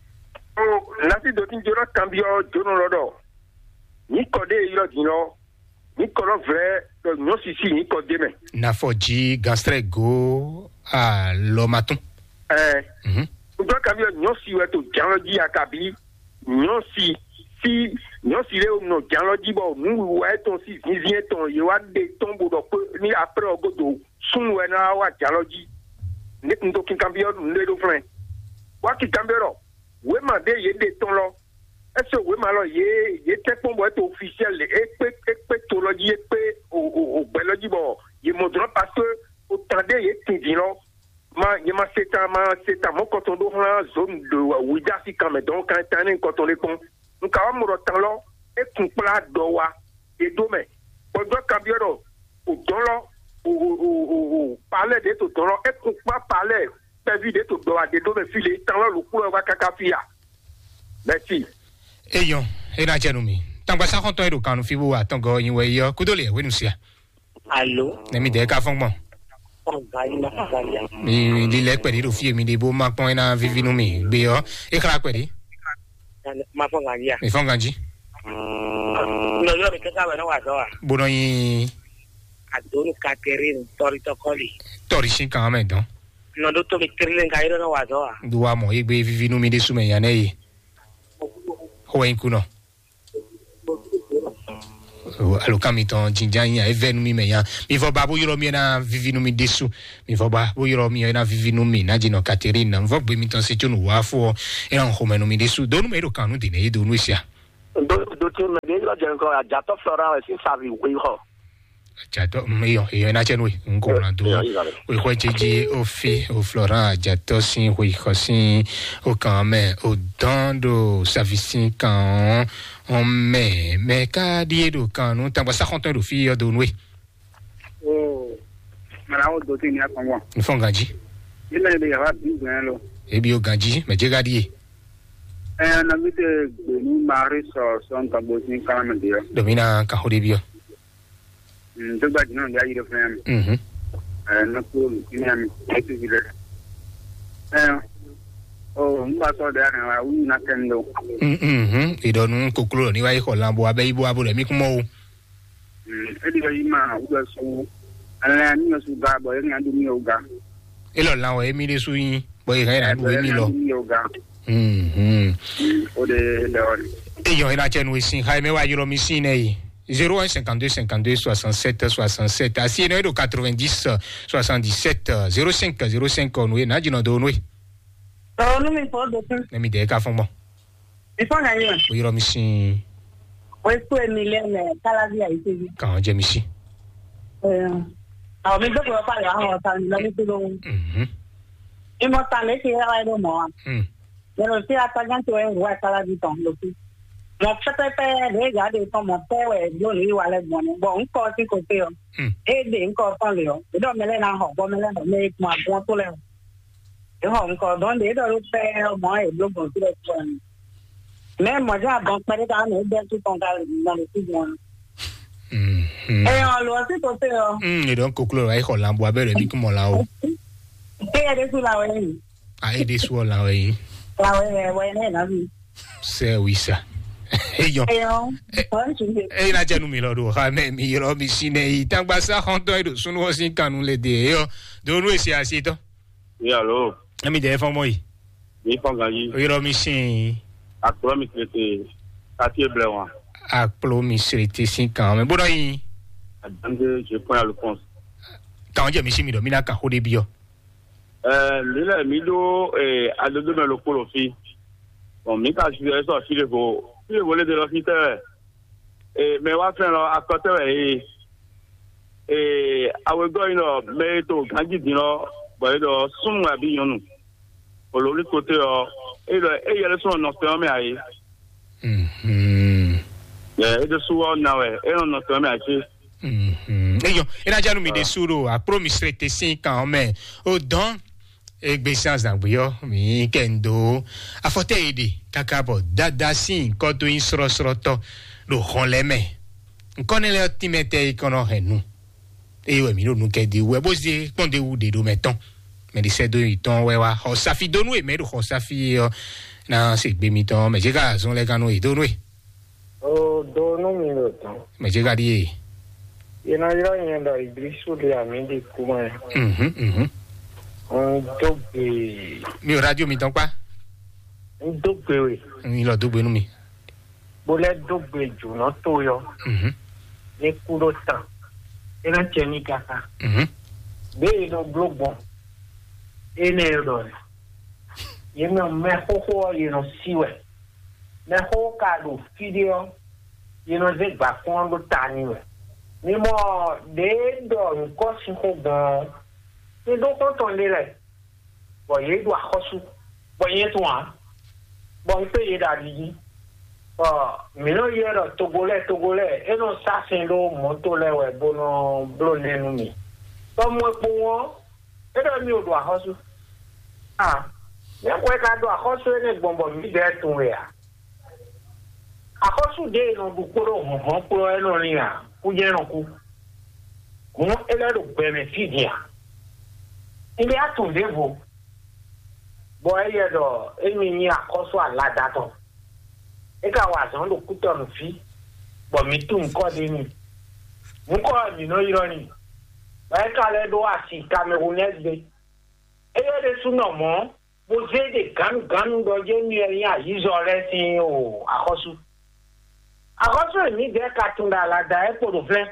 [SPEAKER 8] o Nasi Dodin joro cambio joro lodo ni code iro dino ni code vrai no si si ni code me
[SPEAKER 3] na foji gastrego a lo maton
[SPEAKER 8] eh
[SPEAKER 3] mhm
[SPEAKER 8] ndo cambio no si weto janloji akabi no si si non si le no janloji bo mu wa ton si ni vient ton ye wa de tombo do ni après ogodo sun we na wa janloji ne ndo kin cambio ne do flen wa ki cambio we ma de ye de ton lo est-ce we ma lo ye ye te pombo est officiel e pe e pe to lo ye pe o o pe lo ji bo ye mo dro parce que o tande ye tin di lo ma ye ma c'est ma c'est mon coton do la zone de Ouida si quand même donc quand tane coton le pont nous ka mo ro tan lo e kun pla do wa e do me o do cambio ro o do lo o o o parler de to do lo e kun pa parler pe vi de to do wa de do me file tan lo lu ku wa kaka fia merci
[SPEAKER 3] eyon era jerumi tangwa sa honton e do kanu fi wo atongo yin we yo kudole we nu sia
[SPEAKER 7] allô
[SPEAKER 3] ne mi de ka fon bon mi li le pe ro fi mi de bo ma pon na vivinu mi gbe yo e kra pe ri
[SPEAKER 7] ma fon ganji
[SPEAKER 3] mi fon ganji
[SPEAKER 7] no yo be ka wa no wa so
[SPEAKER 3] bono yin
[SPEAKER 7] adonu Catherine torito koli
[SPEAKER 3] tori shin kan me don
[SPEAKER 7] no do to be kirlen ga iro no wa so
[SPEAKER 3] duwa mo e gbe vivinu mi de su me yan e ho en kuno alo kamiton jinjan ya evenu mi meya mi vo ba bo yoro mi na vivinu mi desu mi vo ba bo yoro mi na vivinu mi na jino Catherine na vo gbe mi ton se tunu wa fo e ran ho menu mi desu do nu me do kanu de ne do nu sia
[SPEAKER 7] do do ti me de lo je nko ajato flora we si savi we ho
[SPEAKER 3] ajato me yo e na chenu nko na do we ko jeje o fi o flora ajato sin we ko sin o kan me o dando service kan on met mais ka die do kan no tangwa sa honton do fi yo do nu
[SPEAKER 8] oh mara o do ti ni akonwa
[SPEAKER 3] fon ganji
[SPEAKER 8] ile ile ya wa bi gan lo
[SPEAKER 3] e bi o ganji me je gadi
[SPEAKER 8] eh na mi de ni mari so son ta bo sin kan me de
[SPEAKER 3] domina ka hode bi yo
[SPEAKER 8] ndo ba dino ya ire fam
[SPEAKER 3] mhm
[SPEAKER 8] eh na ko ni am ti vile eh oh mba so de na wa wi na kendo
[SPEAKER 3] mhm e do nu koklo ni wa iko lambo abe ibo abo de mi kumo o
[SPEAKER 8] mm e di yi ma u ga so ala ni so ga bo ni andu mi o ga
[SPEAKER 3] e lo lawo e mi de su yin Bo ira na we mi lo. Mhm.
[SPEAKER 8] O de de.
[SPEAKER 3] E yo ina chen we sin hai me wa yoro mi sin ei. zéro un cinquante-deux cinquante-deux soixante-sept soixante-sept asi no do quatre-vingt-dix soixante-dix-sept zéro cinq zéro cinq no e na jino do no e.
[SPEAKER 9] Oh, no me pode.
[SPEAKER 3] Na mi de ka fon bon.
[SPEAKER 9] E fon ga yo.
[SPEAKER 3] O yoro mi sin.
[SPEAKER 9] O estu Emilienne kala via ite.
[SPEAKER 3] Kan je mi si.
[SPEAKER 9] Eh. Ah, me do ko pa ya ho ta ni la mi do.
[SPEAKER 3] Mhm.
[SPEAKER 9] E mo ta le ke ya do mo.
[SPEAKER 3] Mhm.
[SPEAKER 9] Pero si ata gan to e wa kala di ton lo ki. Mo fete pe de ga de to mo pe we lo ni wa le bon bo nko ti ko te o. E de nko ton le o. Do me le na ho bo me le no me ma bo to le. E ho nko don de do pe mo e lo bo ti le ko. Me mo ja bon pe ta no de tu ton ga na le ti bon.
[SPEAKER 3] Mhm.
[SPEAKER 9] E o lo ti ko te o.
[SPEAKER 3] Mhm, e don koklo ra e ho lambo abere mi kumo la o.
[SPEAKER 9] E de su la we.
[SPEAKER 3] Ah, e de su la we.
[SPEAKER 9] La we we ne na vi.
[SPEAKER 3] C'est oui ça. Hey yo. Eh na jenu mi lo do ha me mi ro mi sine i tangba sa honto e do sunu o sin kanu le de yo. Do nu e si asito.
[SPEAKER 8] Oui, allô.
[SPEAKER 3] Mi de fon mo yi.
[SPEAKER 8] Mi fon ga yi.
[SPEAKER 3] O ro mi sin.
[SPEAKER 8] Akro mi trete. Quartier Blewan.
[SPEAKER 3] Akplo mi srete sin kan me bodo yi.
[SPEAKER 8] Adande je point à l'Alphonse.
[SPEAKER 3] Kan je mi si mi do mi na kan ho de bi yo.
[SPEAKER 8] Euh, le le mi do eh adodo me lo polo fi. Bon, mi ka ju e so fi le go. Fi le volé de l'office. Eh me wa fen lo akote e eh awe go ino me to ganji din lo bo e do sun abi yonu. Olori kote o e lo e yele so no pe o me aye.
[SPEAKER 3] Mhm.
[SPEAKER 8] Yeah, e de suwa na we e no to me aye.
[SPEAKER 3] Mhm. E yo, e na janu mi de suro a promise te sin kan me. O don Egbesians na gbeyo mi kendo afote ede kakabo dada sin ko to in sro sro to lo ron le me nko ne le timete ikono henu e we mi lo nu ke di we bo se pon de u de do meton me di se do iton we wa ho safi do nu e me do ho safi na se gbe mi ton me je ka zon le kanu e do nu e
[SPEAKER 10] o do nu mi lo ton
[SPEAKER 3] me je ka di e
[SPEAKER 10] ina ira yen da Idrisu de amindi kuma
[SPEAKER 3] mhm mhm
[SPEAKER 10] on dogbe
[SPEAKER 3] mi o radio mi ton pa
[SPEAKER 10] on dogbe we
[SPEAKER 3] mi lo dogbe nu mi
[SPEAKER 10] bo le dogbe ju no to yo
[SPEAKER 3] mhm
[SPEAKER 10] ni kuro tan ina cheni kaka
[SPEAKER 3] mhm
[SPEAKER 10] be no globo ene ro ye no me ho ho ye no siwe me ho ka do video ye no ze gba kon do tani we ni mo de do nko si ho gan et donc quand on est là voyez doit reçu voyez toi bon pays d'Ali ah mais non hier togolais togolais et non ça c'est l'eau moto là ouais bon blonné nous mi comme moi pour moi et donc nous doit reçu ah mais quoi qu'à doit reçu ne bon bon mi de tout ya a reçu de non beaucoup on pour elle non rien pour bien non coup comment elle a le bénéfice il a tout dévo bon il y a do emi ni akoso alada to e ka wa zon lo kuto no fi bon mi tu nko de ni nko ni no iro ni ba ka le do asi Camerounais de e yo de su no mo bo je de ganu ganu do je mi e ya yizo re sin o akoso akoso ni de ka tunda alada e po do fle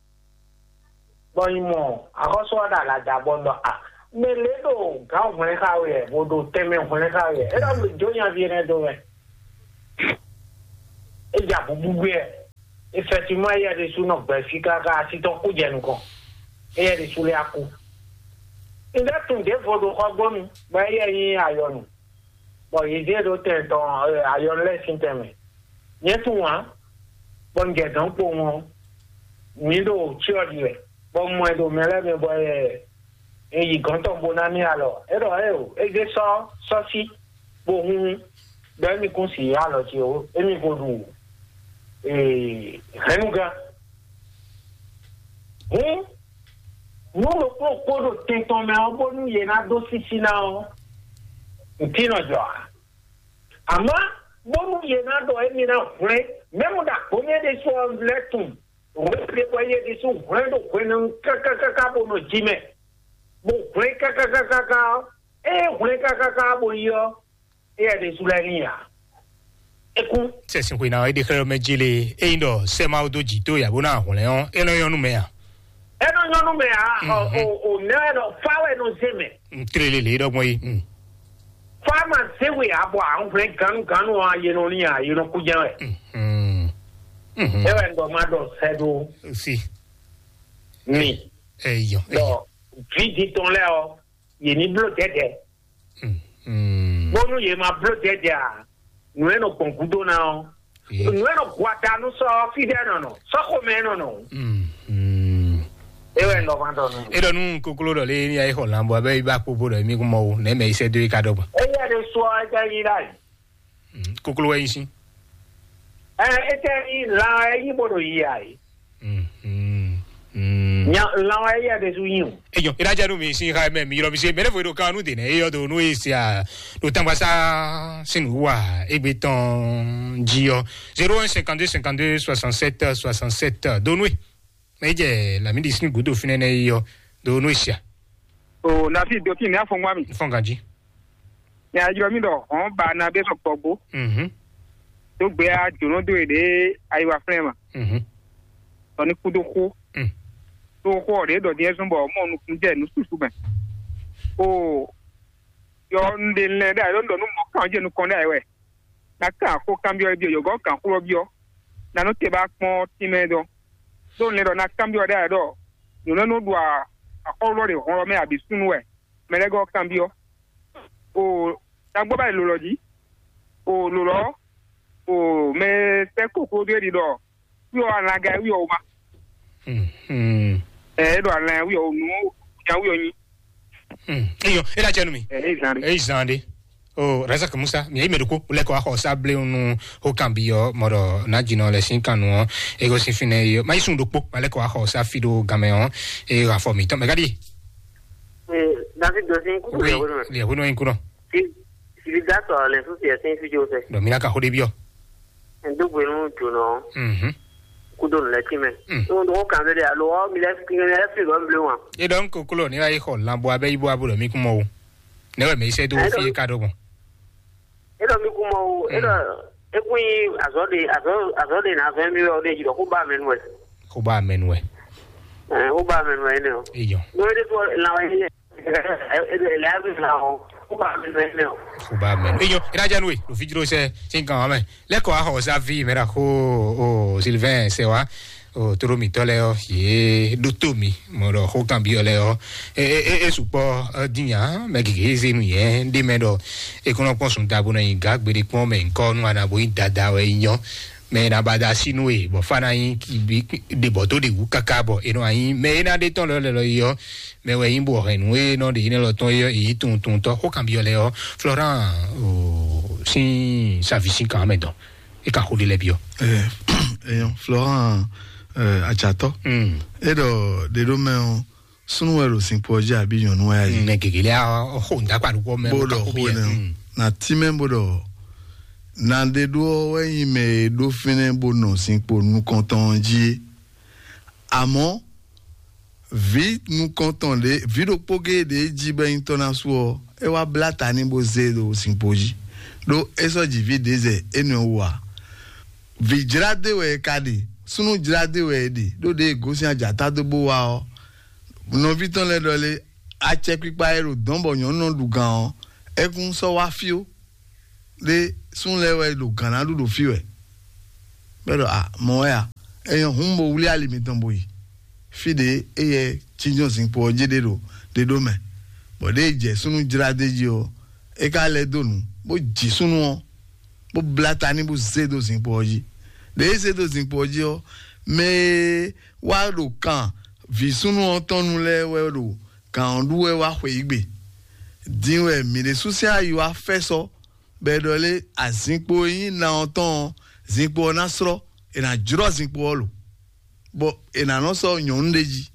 [SPEAKER 10] bon imo akoso da alada bon do a me le do ga o me ka we bo do teme o me ka we e da jo nya viene do we e ja bu bu we effectivement il y a des sous no ba fi ka ka si to ku je nko e ya de sous le aku e da tun de vo do ko gbonu ba ye yin ayonu bo ye de do te ton ayon le sin teme ye tun wa bon je don po won mi do chi o di we bo mo e do mele me bo e eyi kan to bona ni alo ero e o e je so so si bo hun be mi kun si alo ti o e mi ko du eh renuga eh no lo po ko do te to me o bo nu ye na do si si na o ntino jo ama bo nu ye na do e mi na fre memo da ko me de so letun o pe ko ye de so fre do ko na ka ka ka ka bo no jime bo pre ka ka ka ka ka e on kule kaka kaka boyo e ya de sulania eku
[SPEAKER 3] se sin ko na e de kero mejile e ndo se ma odo jito ya bona ho le on e no yonu me ya
[SPEAKER 10] e no yonu me ya o o na no fawe no zeme
[SPEAKER 3] trele le do mo yi
[SPEAKER 10] farmer sewe abo an kule gan gan wa ye no ni ya ye no kuja we
[SPEAKER 3] mm
[SPEAKER 10] mhm e we ndo ma do sedo
[SPEAKER 3] si
[SPEAKER 10] mi
[SPEAKER 3] e yo
[SPEAKER 10] do vidi ton le o ye ni blo dede
[SPEAKER 3] mm
[SPEAKER 10] bonu ye ma blo dede a no e no konkudo na o no e no kwata no so fide no no so ko me no no
[SPEAKER 3] mm mm
[SPEAKER 10] e we ndo ma do no
[SPEAKER 3] e do nu kokolo do le ni ai ho lambo abe ba popo do mi ko mo na me ise do ka do ba
[SPEAKER 10] e ya de so a ga yi dai
[SPEAKER 3] kokolo e yin
[SPEAKER 10] eh e te ni la e bodo yi ai
[SPEAKER 3] mm mm
[SPEAKER 10] nya la e ya de su yin
[SPEAKER 3] eyo iraja no mi sin ha me mi ro mi se me le fo do kanu de ne e yo do no e si a do tamba sa sinu wa egbe ton jio zero un cinquante-deux cinquante-deux soixante-sept soixante-sept do no me je la mi di sin gudo fine ne yo do no sia
[SPEAKER 11] o na fi do ki ni afon wa mi
[SPEAKER 3] fongaji
[SPEAKER 11] ya jo mi do on ba na be so pogbo
[SPEAKER 3] mhm
[SPEAKER 11] to gbe a jono do ede ayiwa frema
[SPEAKER 3] mhm
[SPEAKER 11] oni kudo ko to ko re do die zumbo mo nu kunje nu susu ben o yo nde le da do no mo kan je nu kon da we na ka ko cambio bi yo go kan ko bio na no te ba pon ti me do do le do na cambio da do yo no do a akolo re ho me abi sunu we me le go cambio o na gbo ba lo lo ji o lo lo o me te ko ko de do yo anaga wi o ma
[SPEAKER 3] mhm
[SPEAKER 11] eh do ala wi o nu ya wi o yin
[SPEAKER 3] mhm eyo ila chenu mi
[SPEAKER 11] eh izande
[SPEAKER 3] eh izande o Razak Musa mi me duko le ko ho sable unu ho cambio moro na jino le sin kanu e go sin fine yo mai sun duko le ko ho sa fido gameon e ra formi to me gadi
[SPEAKER 12] eh David dosin ku le wono
[SPEAKER 3] le wono en kuno
[SPEAKER 12] si si dato le su si sin fijo se
[SPEAKER 3] do mina ka ho de bio
[SPEAKER 12] ndo gwenu tuno
[SPEAKER 3] mhm
[SPEAKER 12] kudon la time so do kan de alo mi le fi le fi go blue one
[SPEAKER 3] e don ko kulo ni ai ho lambo abe ibo abulo mi kumo o ne we me se do fi ka do
[SPEAKER 12] e do mi kumo e do e kun azode azode na ve mi o de ji do ku ba menwe
[SPEAKER 3] ku ba menwe
[SPEAKER 12] eh ku ba menwe ne o
[SPEAKER 3] iyo
[SPEAKER 12] no de to la wa ni e de la vi la o ku ba menwe ne o
[SPEAKER 3] ku ba men iyo ira janwe do fi jiro se sin kan ame le ko ho sa vi mera ko o Sylvain se wa o toro mi tole o ye dotomi moro ho cambio le o e e e supo dinya me gege ze nu ye de me do e kono pon sun dabo na yin ga gbere pon me nko nu ana bo yin dada we yan me na bada sinu e bo fana yin ki bi de bo to de wu kaka bo e no yin me na de ton lo le lo yo me we yin bo re nu e no de yin lo ton yo e tun tun to ho cambio le o Florent o sin service kan me do e ka ho de le bio
[SPEAKER 5] eh eh Florent euh achato
[SPEAKER 3] mm
[SPEAKER 5] edo de do me sunu wero sin poje abi yon wa yi
[SPEAKER 3] ne gegele a ho nda kwa ko me
[SPEAKER 5] bodo ho ne na time bodo na de do we me do fine bono sin po nous content ji amo vi nous content de vi do poge de ji be international e wa blata ni bo zedo sin poji do eso ji vi deze enu wa vi jrade we kadi sunu jrade we di do de gosi ajata do bo wa o no viton le dole a che pipa ero donbo yon no lugan e kun so wa fio de sun le we lugan na do fio e pero ah mo ya e yon humbo wuli alimiton boyi fide e ye chinjon sin po jede do de do me bo de je sunu jrade ji o e ka le donu bo ji sunu o bo blata ni bo zedo sin po ji de zedo sin po ji o me wa do kan vi sunu tonu le we do kan du we wa hwe igbe dinwe mi de social you afeso be dole azinpo yin na onton zinpo nasro e na juro zinpo lo bo e na no so nyon deji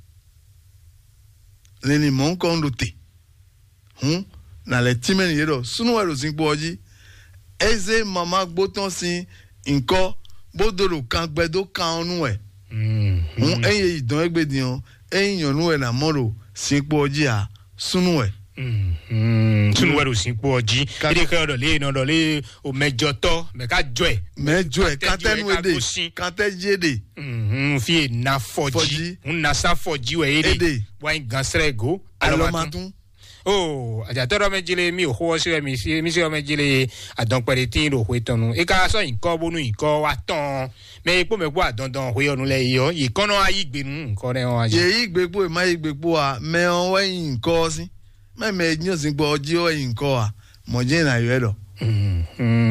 [SPEAKER 5] le ni mon kondo te hm na le timen yedo sunu we do zinpo oji eze mama gboton sin nko bodoro kan gbedo kan onu e mm eye idon egbedian eyin yonu e na moro sinpo oji a sunu e
[SPEAKER 3] mm tun wa do sin po oji ide ka do le no do le o mejo to me ka jo e
[SPEAKER 5] mejo e ka tenu ede ka tejede
[SPEAKER 3] mm fi na foji un na sa foji we ede wa gan srego
[SPEAKER 5] alomatun
[SPEAKER 3] oh ajatoro mejile mi o ho se mi si mi se o mejile adon pere tin ro hwe tonu e ka so nko bonu nko wa ton me ipo me po adondan hwe onu le yo ikono ayigbenu nko re won aje
[SPEAKER 5] ye igbepo e ma igbepo a me on we nko si me me nyo sin gbo oji o nko a mo je na yo edo
[SPEAKER 3] mm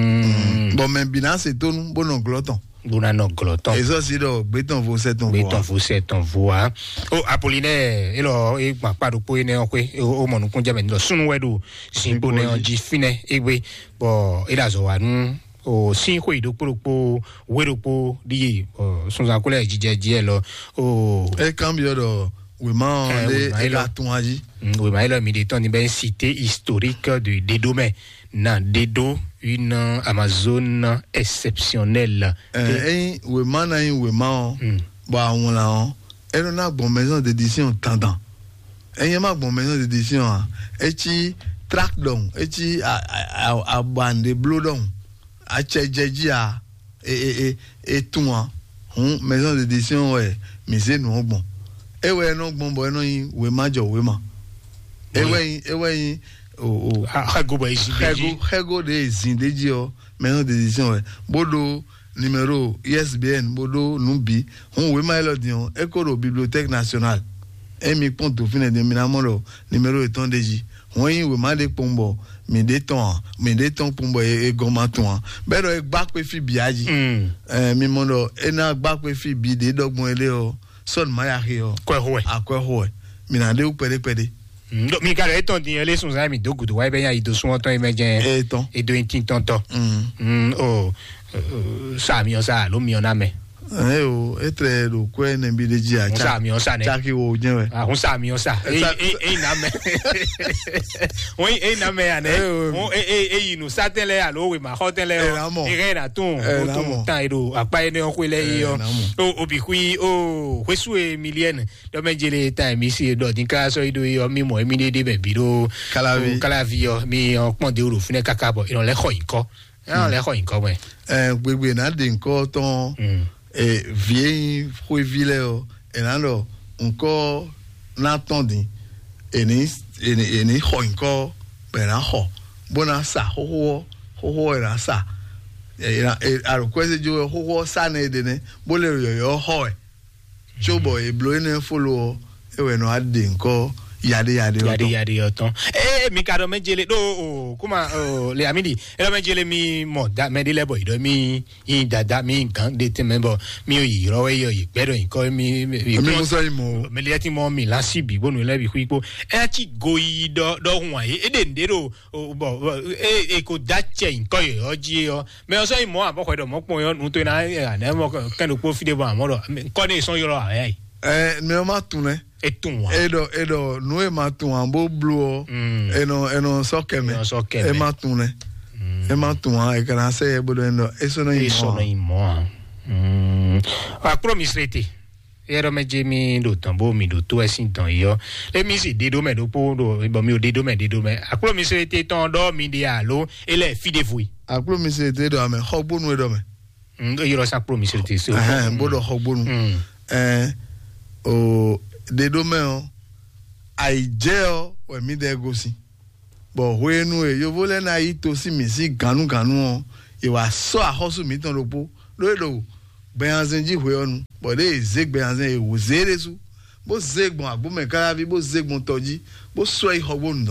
[SPEAKER 3] mm
[SPEAKER 5] bo me binance tonu bono gloton
[SPEAKER 3] Buna no gloton.
[SPEAKER 5] Eso si do beton vo seton vo.
[SPEAKER 3] Beton vo seton vo. O Apollinaire elo e pa pa do po ene o kwe o mo nu kunja me ndo sunu wedu simple ne on ji fine egbe bo ila zo wa nu o sin ko ido poropo weropo di o sunza ko le jije je lo o
[SPEAKER 5] e cambio do oui ma le e la ton agi.
[SPEAKER 3] Oui ma elo mi de ton ni ben cité historique de des domaines na dedo une Amazon exceptionnelle.
[SPEAKER 5] Eh, oui, man, oui, man, bah, on l'a, elle n'a bon maison d'édition tendant. Elle n'a bon maison d'édition, et tu track down, et tu a bande de blue down, a tchédji a, et, et, et, et tout, hein, maison d'édition, ouais, mais c'est non bon. Et ouais, non bon, bon, non, oui, man, oui, man. Et ouais, et ouais, oh oh
[SPEAKER 3] hago ba
[SPEAKER 5] hago hago de zindeji o maison d'édition ouais bodo numéro I S B N bodo numbi on we ma lo dion ekoro bibliothèque nationale emi ponto fine de minamoro numéro eton deji on yi we ma de pombo mi de ton mi de ton pombo e gomaton be do e gba pe fi biaji eh mi mondo e na gba pe fi bi de dogbon ele o son ma ya he o
[SPEAKER 3] ko ho e
[SPEAKER 5] akwa ho e mi na de u pere pere
[SPEAKER 3] ndo mi kare ton din ele sun za mi dogu do wa be ya ido sun ton emejen
[SPEAKER 5] e ton
[SPEAKER 3] e do tin ton ton mm o sa mi o sa lo mi o na me
[SPEAKER 5] eh o etre lo ko en bi de ji a cha
[SPEAKER 3] sa mi o sa ne
[SPEAKER 5] cha ki wo je we
[SPEAKER 3] ah hun sa mi o sa e e na me o e na me ane o e e e inu sa tele a lo we ma ho tele o e re na tun o tun tan ido apa ene o ko le yo o obi kui o wesu e million do mejele time mi si do din ka so ido yo mi mo mi de de be bi do
[SPEAKER 5] kalavi
[SPEAKER 3] kalavi yo mi o pon de oro fune kakabo ino le kho inko e le kho inko we
[SPEAKER 5] eh gbegbe na de nko ton et vieille fruiville et là là encore n'attending et ni et ni encore ben là ho bona sa ho ho ho era sa et et alors quoi c'est jo ho ho sa ne de ne bo le yo yo ho e chobo e blow ne follow e we no ade nko yade yade
[SPEAKER 3] yade yade oton eh mi ka do mejele do o kuma le amidi e do mejele mi mo da me de lebo ido mi yin dada mi gan de te membo mi o yi ro we yo yi pedo yin ko mi
[SPEAKER 5] mi mo so imo
[SPEAKER 3] me le ti mo mi la si bi bonu le bi ku ipo e ti go yi do do hun aye e de ndero bo e e ko da che yin ko yo ji yo me o so imo abo ko do mo pon yo nu to na na mo kan do po fi de bo amoro ko ni so yo ro aye
[SPEAKER 5] eh me o ma tune
[SPEAKER 3] etun wa
[SPEAKER 5] edo edo no e ma tun an bo blue e no e no so keme e ma tun ne e ma tun an e kana se e bodo endo e so no imo
[SPEAKER 3] e so no imo mm a promise rete ero meje mi do tambo mi do to esin tan yo le mi si dedo me do po do e bo mi o dedo me dedo me a promise rete ton do mi di alo e le fi de vui
[SPEAKER 5] a promise rete do me hogbonu e do me
[SPEAKER 3] mm yo sa promise rete so
[SPEAKER 5] eh bodo hogbonu eh o de domaine aijeo we mi de gosi bo wenu e yo vole na ito si mi si ganu ganu e wa so ahosu mi ton lopo lo do beyanzen ji hwe onu bo de zeg beyanzen e wo zere su bo zegbon agbo me kara bi bo zegbon toji bo so i hobo ndo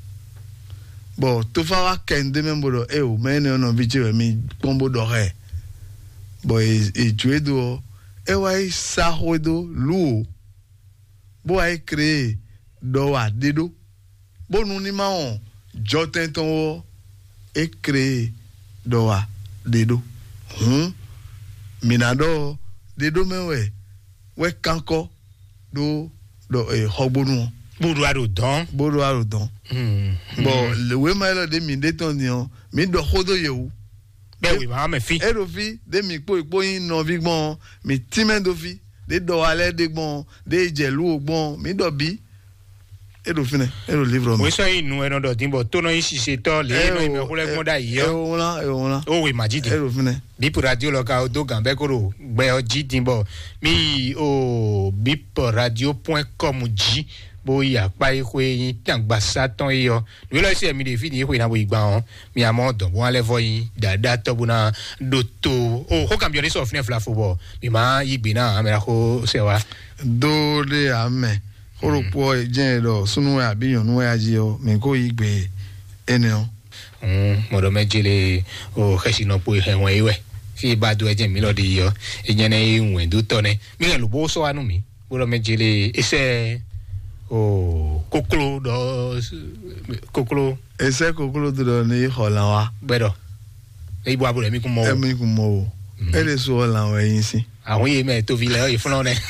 [SPEAKER 5] bo to fa wa kende me bodo e o me ne ono bi je mi pombo do re bo e e juedo e wa sa hodo lu bo ay créé do wa dedo bo nu ni ma on jotin ton wo e créé do wa dedo hm minado dedo me we we kanko do do e hogbonu
[SPEAKER 3] bodo aro don
[SPEAKER 5] bodo aro don hm bo le we ma lo de mi de ton ni on mi do khodo yewu
[SPEAKER 3] be we ma me fi
[SPEAKER 5] e do fi de mi po ipo yin no vi gbon mi timen do fi de do ale de gbon de jelu ogbon mi do bi e do fine e do livre
[SPEAKER 3] o so inu e no do timbo to no isi se to le no me ko le gbon da yi
[SPEAKER 5] e o la e o la
[SPEAKER 3] o we majidi
[SPEAKER 5] e do fine
[SPEAKER 3] Bip radio lo ka o do gan be ko ro gbe o ji timbo mi o bip radio point com ji bo ya pa iko yin tangba satan yo we lo se mi de fi ni iko na bo igba on mi amo don bo ale vo yin dada to bu na do to o ko cambio ni so fne fla football mi ma igbe na amera ko se wa
[SPEAKER 5] do de ame oro po je do sunu abi yon nu aji o mi ko igbe ene o
[SPEAKER 3] mm mo do mejele o khesi no po he won iwe fi ba do eje mi lo di yo eje ne iwen do to ne mi le lo bo so anu mi bo do mejele ise o koklo do koklo
[SPEAKER 5] ese koklo do ni holan wa
[SPEAKER 3] bedo e ibo abure mi kun mo
[SPEAKER 5] e mi kun mo e le so holan wa yin si
[SPEAKER 3] àwọn yé me to vile e flo ne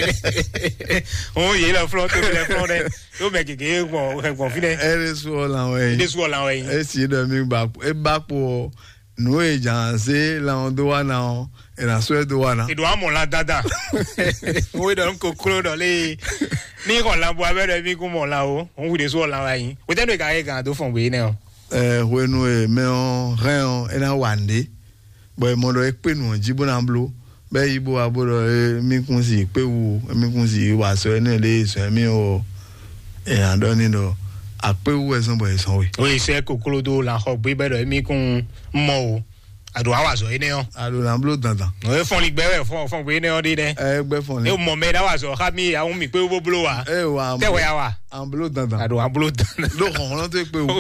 [SPEAKER 3] o yé la flo to vile flo ne o me gege gbon gbon fi ne
[SPEAKER 5] e le so holan wa yin
[SPEAKER 3] e so holan wa yin
[SPEAKER 5] e si do mi ba e ba po no e jan se la on do wa na e na so e do wa na
[SPEAKER 3] e do amo la dada o e do koklo do le ni ko la bo abere mi ku mo la o on wi de so la wa yin o te no ka e gan do fon we ne o
[SPEAKER 5] eh we no e me on ren e na wande boy mo do e pe nu jibo na blo be ibo aboro e mi kun si pe wu mi kun si wa so e na le so mi o e ando ni do a pe wu e so boy so we
[SPEAKER 3] o ise kokolo do la ho gbe be do mi kun mo o ado awa so e ne o
[SPEAKER 5] ado na blo dandan
[SPEAKER 3] o e fon li gbe we fon fon gbe ne o de ne
[SPEAKER 5] e gbe fon ni
[SPEAKER 3] e mo me da wa so ha mi awun mi pe wo blo wa
[SPEAKER 5] e wa
[SPEAKER 3] te we awa
[SPEAKER 5] an blo dandan
[SPEAKER 3] ado an blo dandan
[SPEAKER 5] lo hon lo te pe wu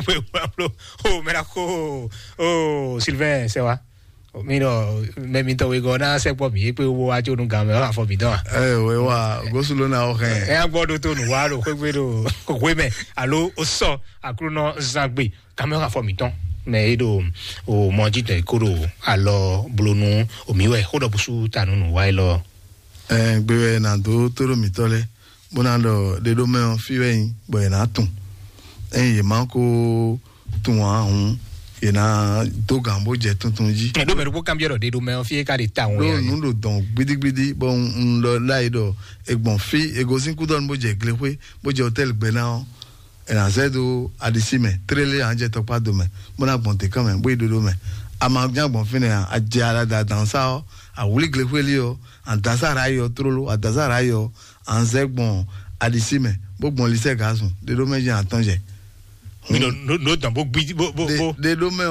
[SPEAKER 3] o me la ko o Sylvain se wa miro me mi to we go na se po mi pe wo ajo nu gan me wa fo mi don
[SPEAKER 5] eh we wa gosulo na o hen
[SPEAKER 3] e agbodo to nu wa ro pe pe do ko we me alo o so akuru no zagbe camera fo mi don me do o moji te kuro alo blonu o mi we ho do busu tanu nu wa lo
[SPEAKER 5] eh gbe na do toro mi tole bona do de do me on fi we bo na tun eh ye man ko tun wa hun ina to gambo je tuntun ji
[SPEAKER 3] e do me ro cambio do de do me on fi ka de ta won
[SPEAKER 5] ya no no don gbidigbidi bo n lo lai do egbon fi egosin ku don bo je glewe bo je hotel gbe na e na zedo adisime trele anje to pa do me mo na gbon te kan me bo idodo me ama jagbon fi ne a je ala da dansa o a wuli glewe li o an dansa ra yo trolo a dansa ra yo an zegbon adisime bo gbon lise gasun de do me je atanje
[SPEAKER 3] mi no no dan bo gbi bo bo
[SPEAKER 5] de do me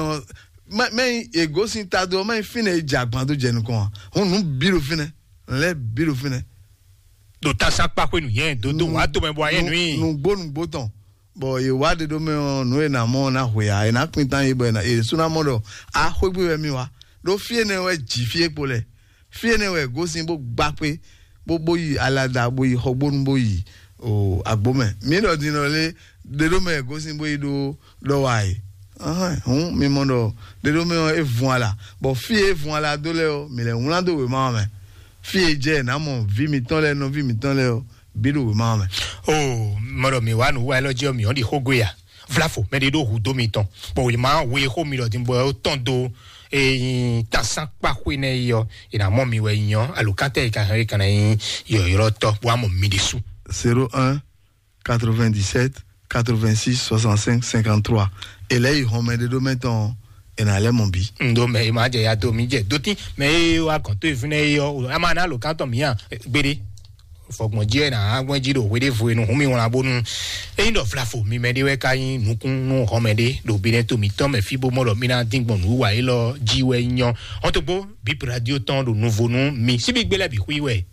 [SPEAKER 5] me ego sin ta do me fine jagban do je nkan hun nu biro fine le biro fine
[SPEAKER 3] do ta sa pa ko nu yen do do wa to me bo ayen nu
[SPEAKER 5] nu gbo nu gbo tan bo e wa de do me nu e na mo na hoya e na pin tan e bo na e suna mo do a ho gbe mi wa do fie ne we ji fie pole fie ne we go sin bo gba pe bo bo yi alada bo yi hogbo nu bo yi o agbome mi do din le de do me go sin bo yi do do wai ah hun mi mo do de do me e voilà bo fie voilà do le o mi le won do we ma me fie je na mo vi mi ton le no vi mi ton le o bi do we ma me
[SPEAKER 3] oh mo do mi wa nu wa lo je mi on di hogo ya vlafo me de do hu do mi ton bo we ma we ho mi do din bo o ton do e ta san pa ku ne yo ina mo mi we yan alukate ka he kan yin yo yo to bo mo mi disu
[SPEAKER 5] zéro un quatre-vingt-dix-sept quatre-vingt-six soixante-cinq cinquante-trois et là ils ont mis des domaines en allait mon bi
[SPEAKER 3] ndo me ma je ya do mi je do ti me wa kan to ifune yo ama na lo kan to mi yan gbede fogbon je na agbon ji do we de fu enu mi won abonu e ndo flafo mi me de we ka yin nukun nu ho me de do bi ne to mi ton me fi bo mo lo mi na dingbon nu wa e lo ji we yan on to bo Bip radio ton do nouveau nom mi si bi gbele bi wi we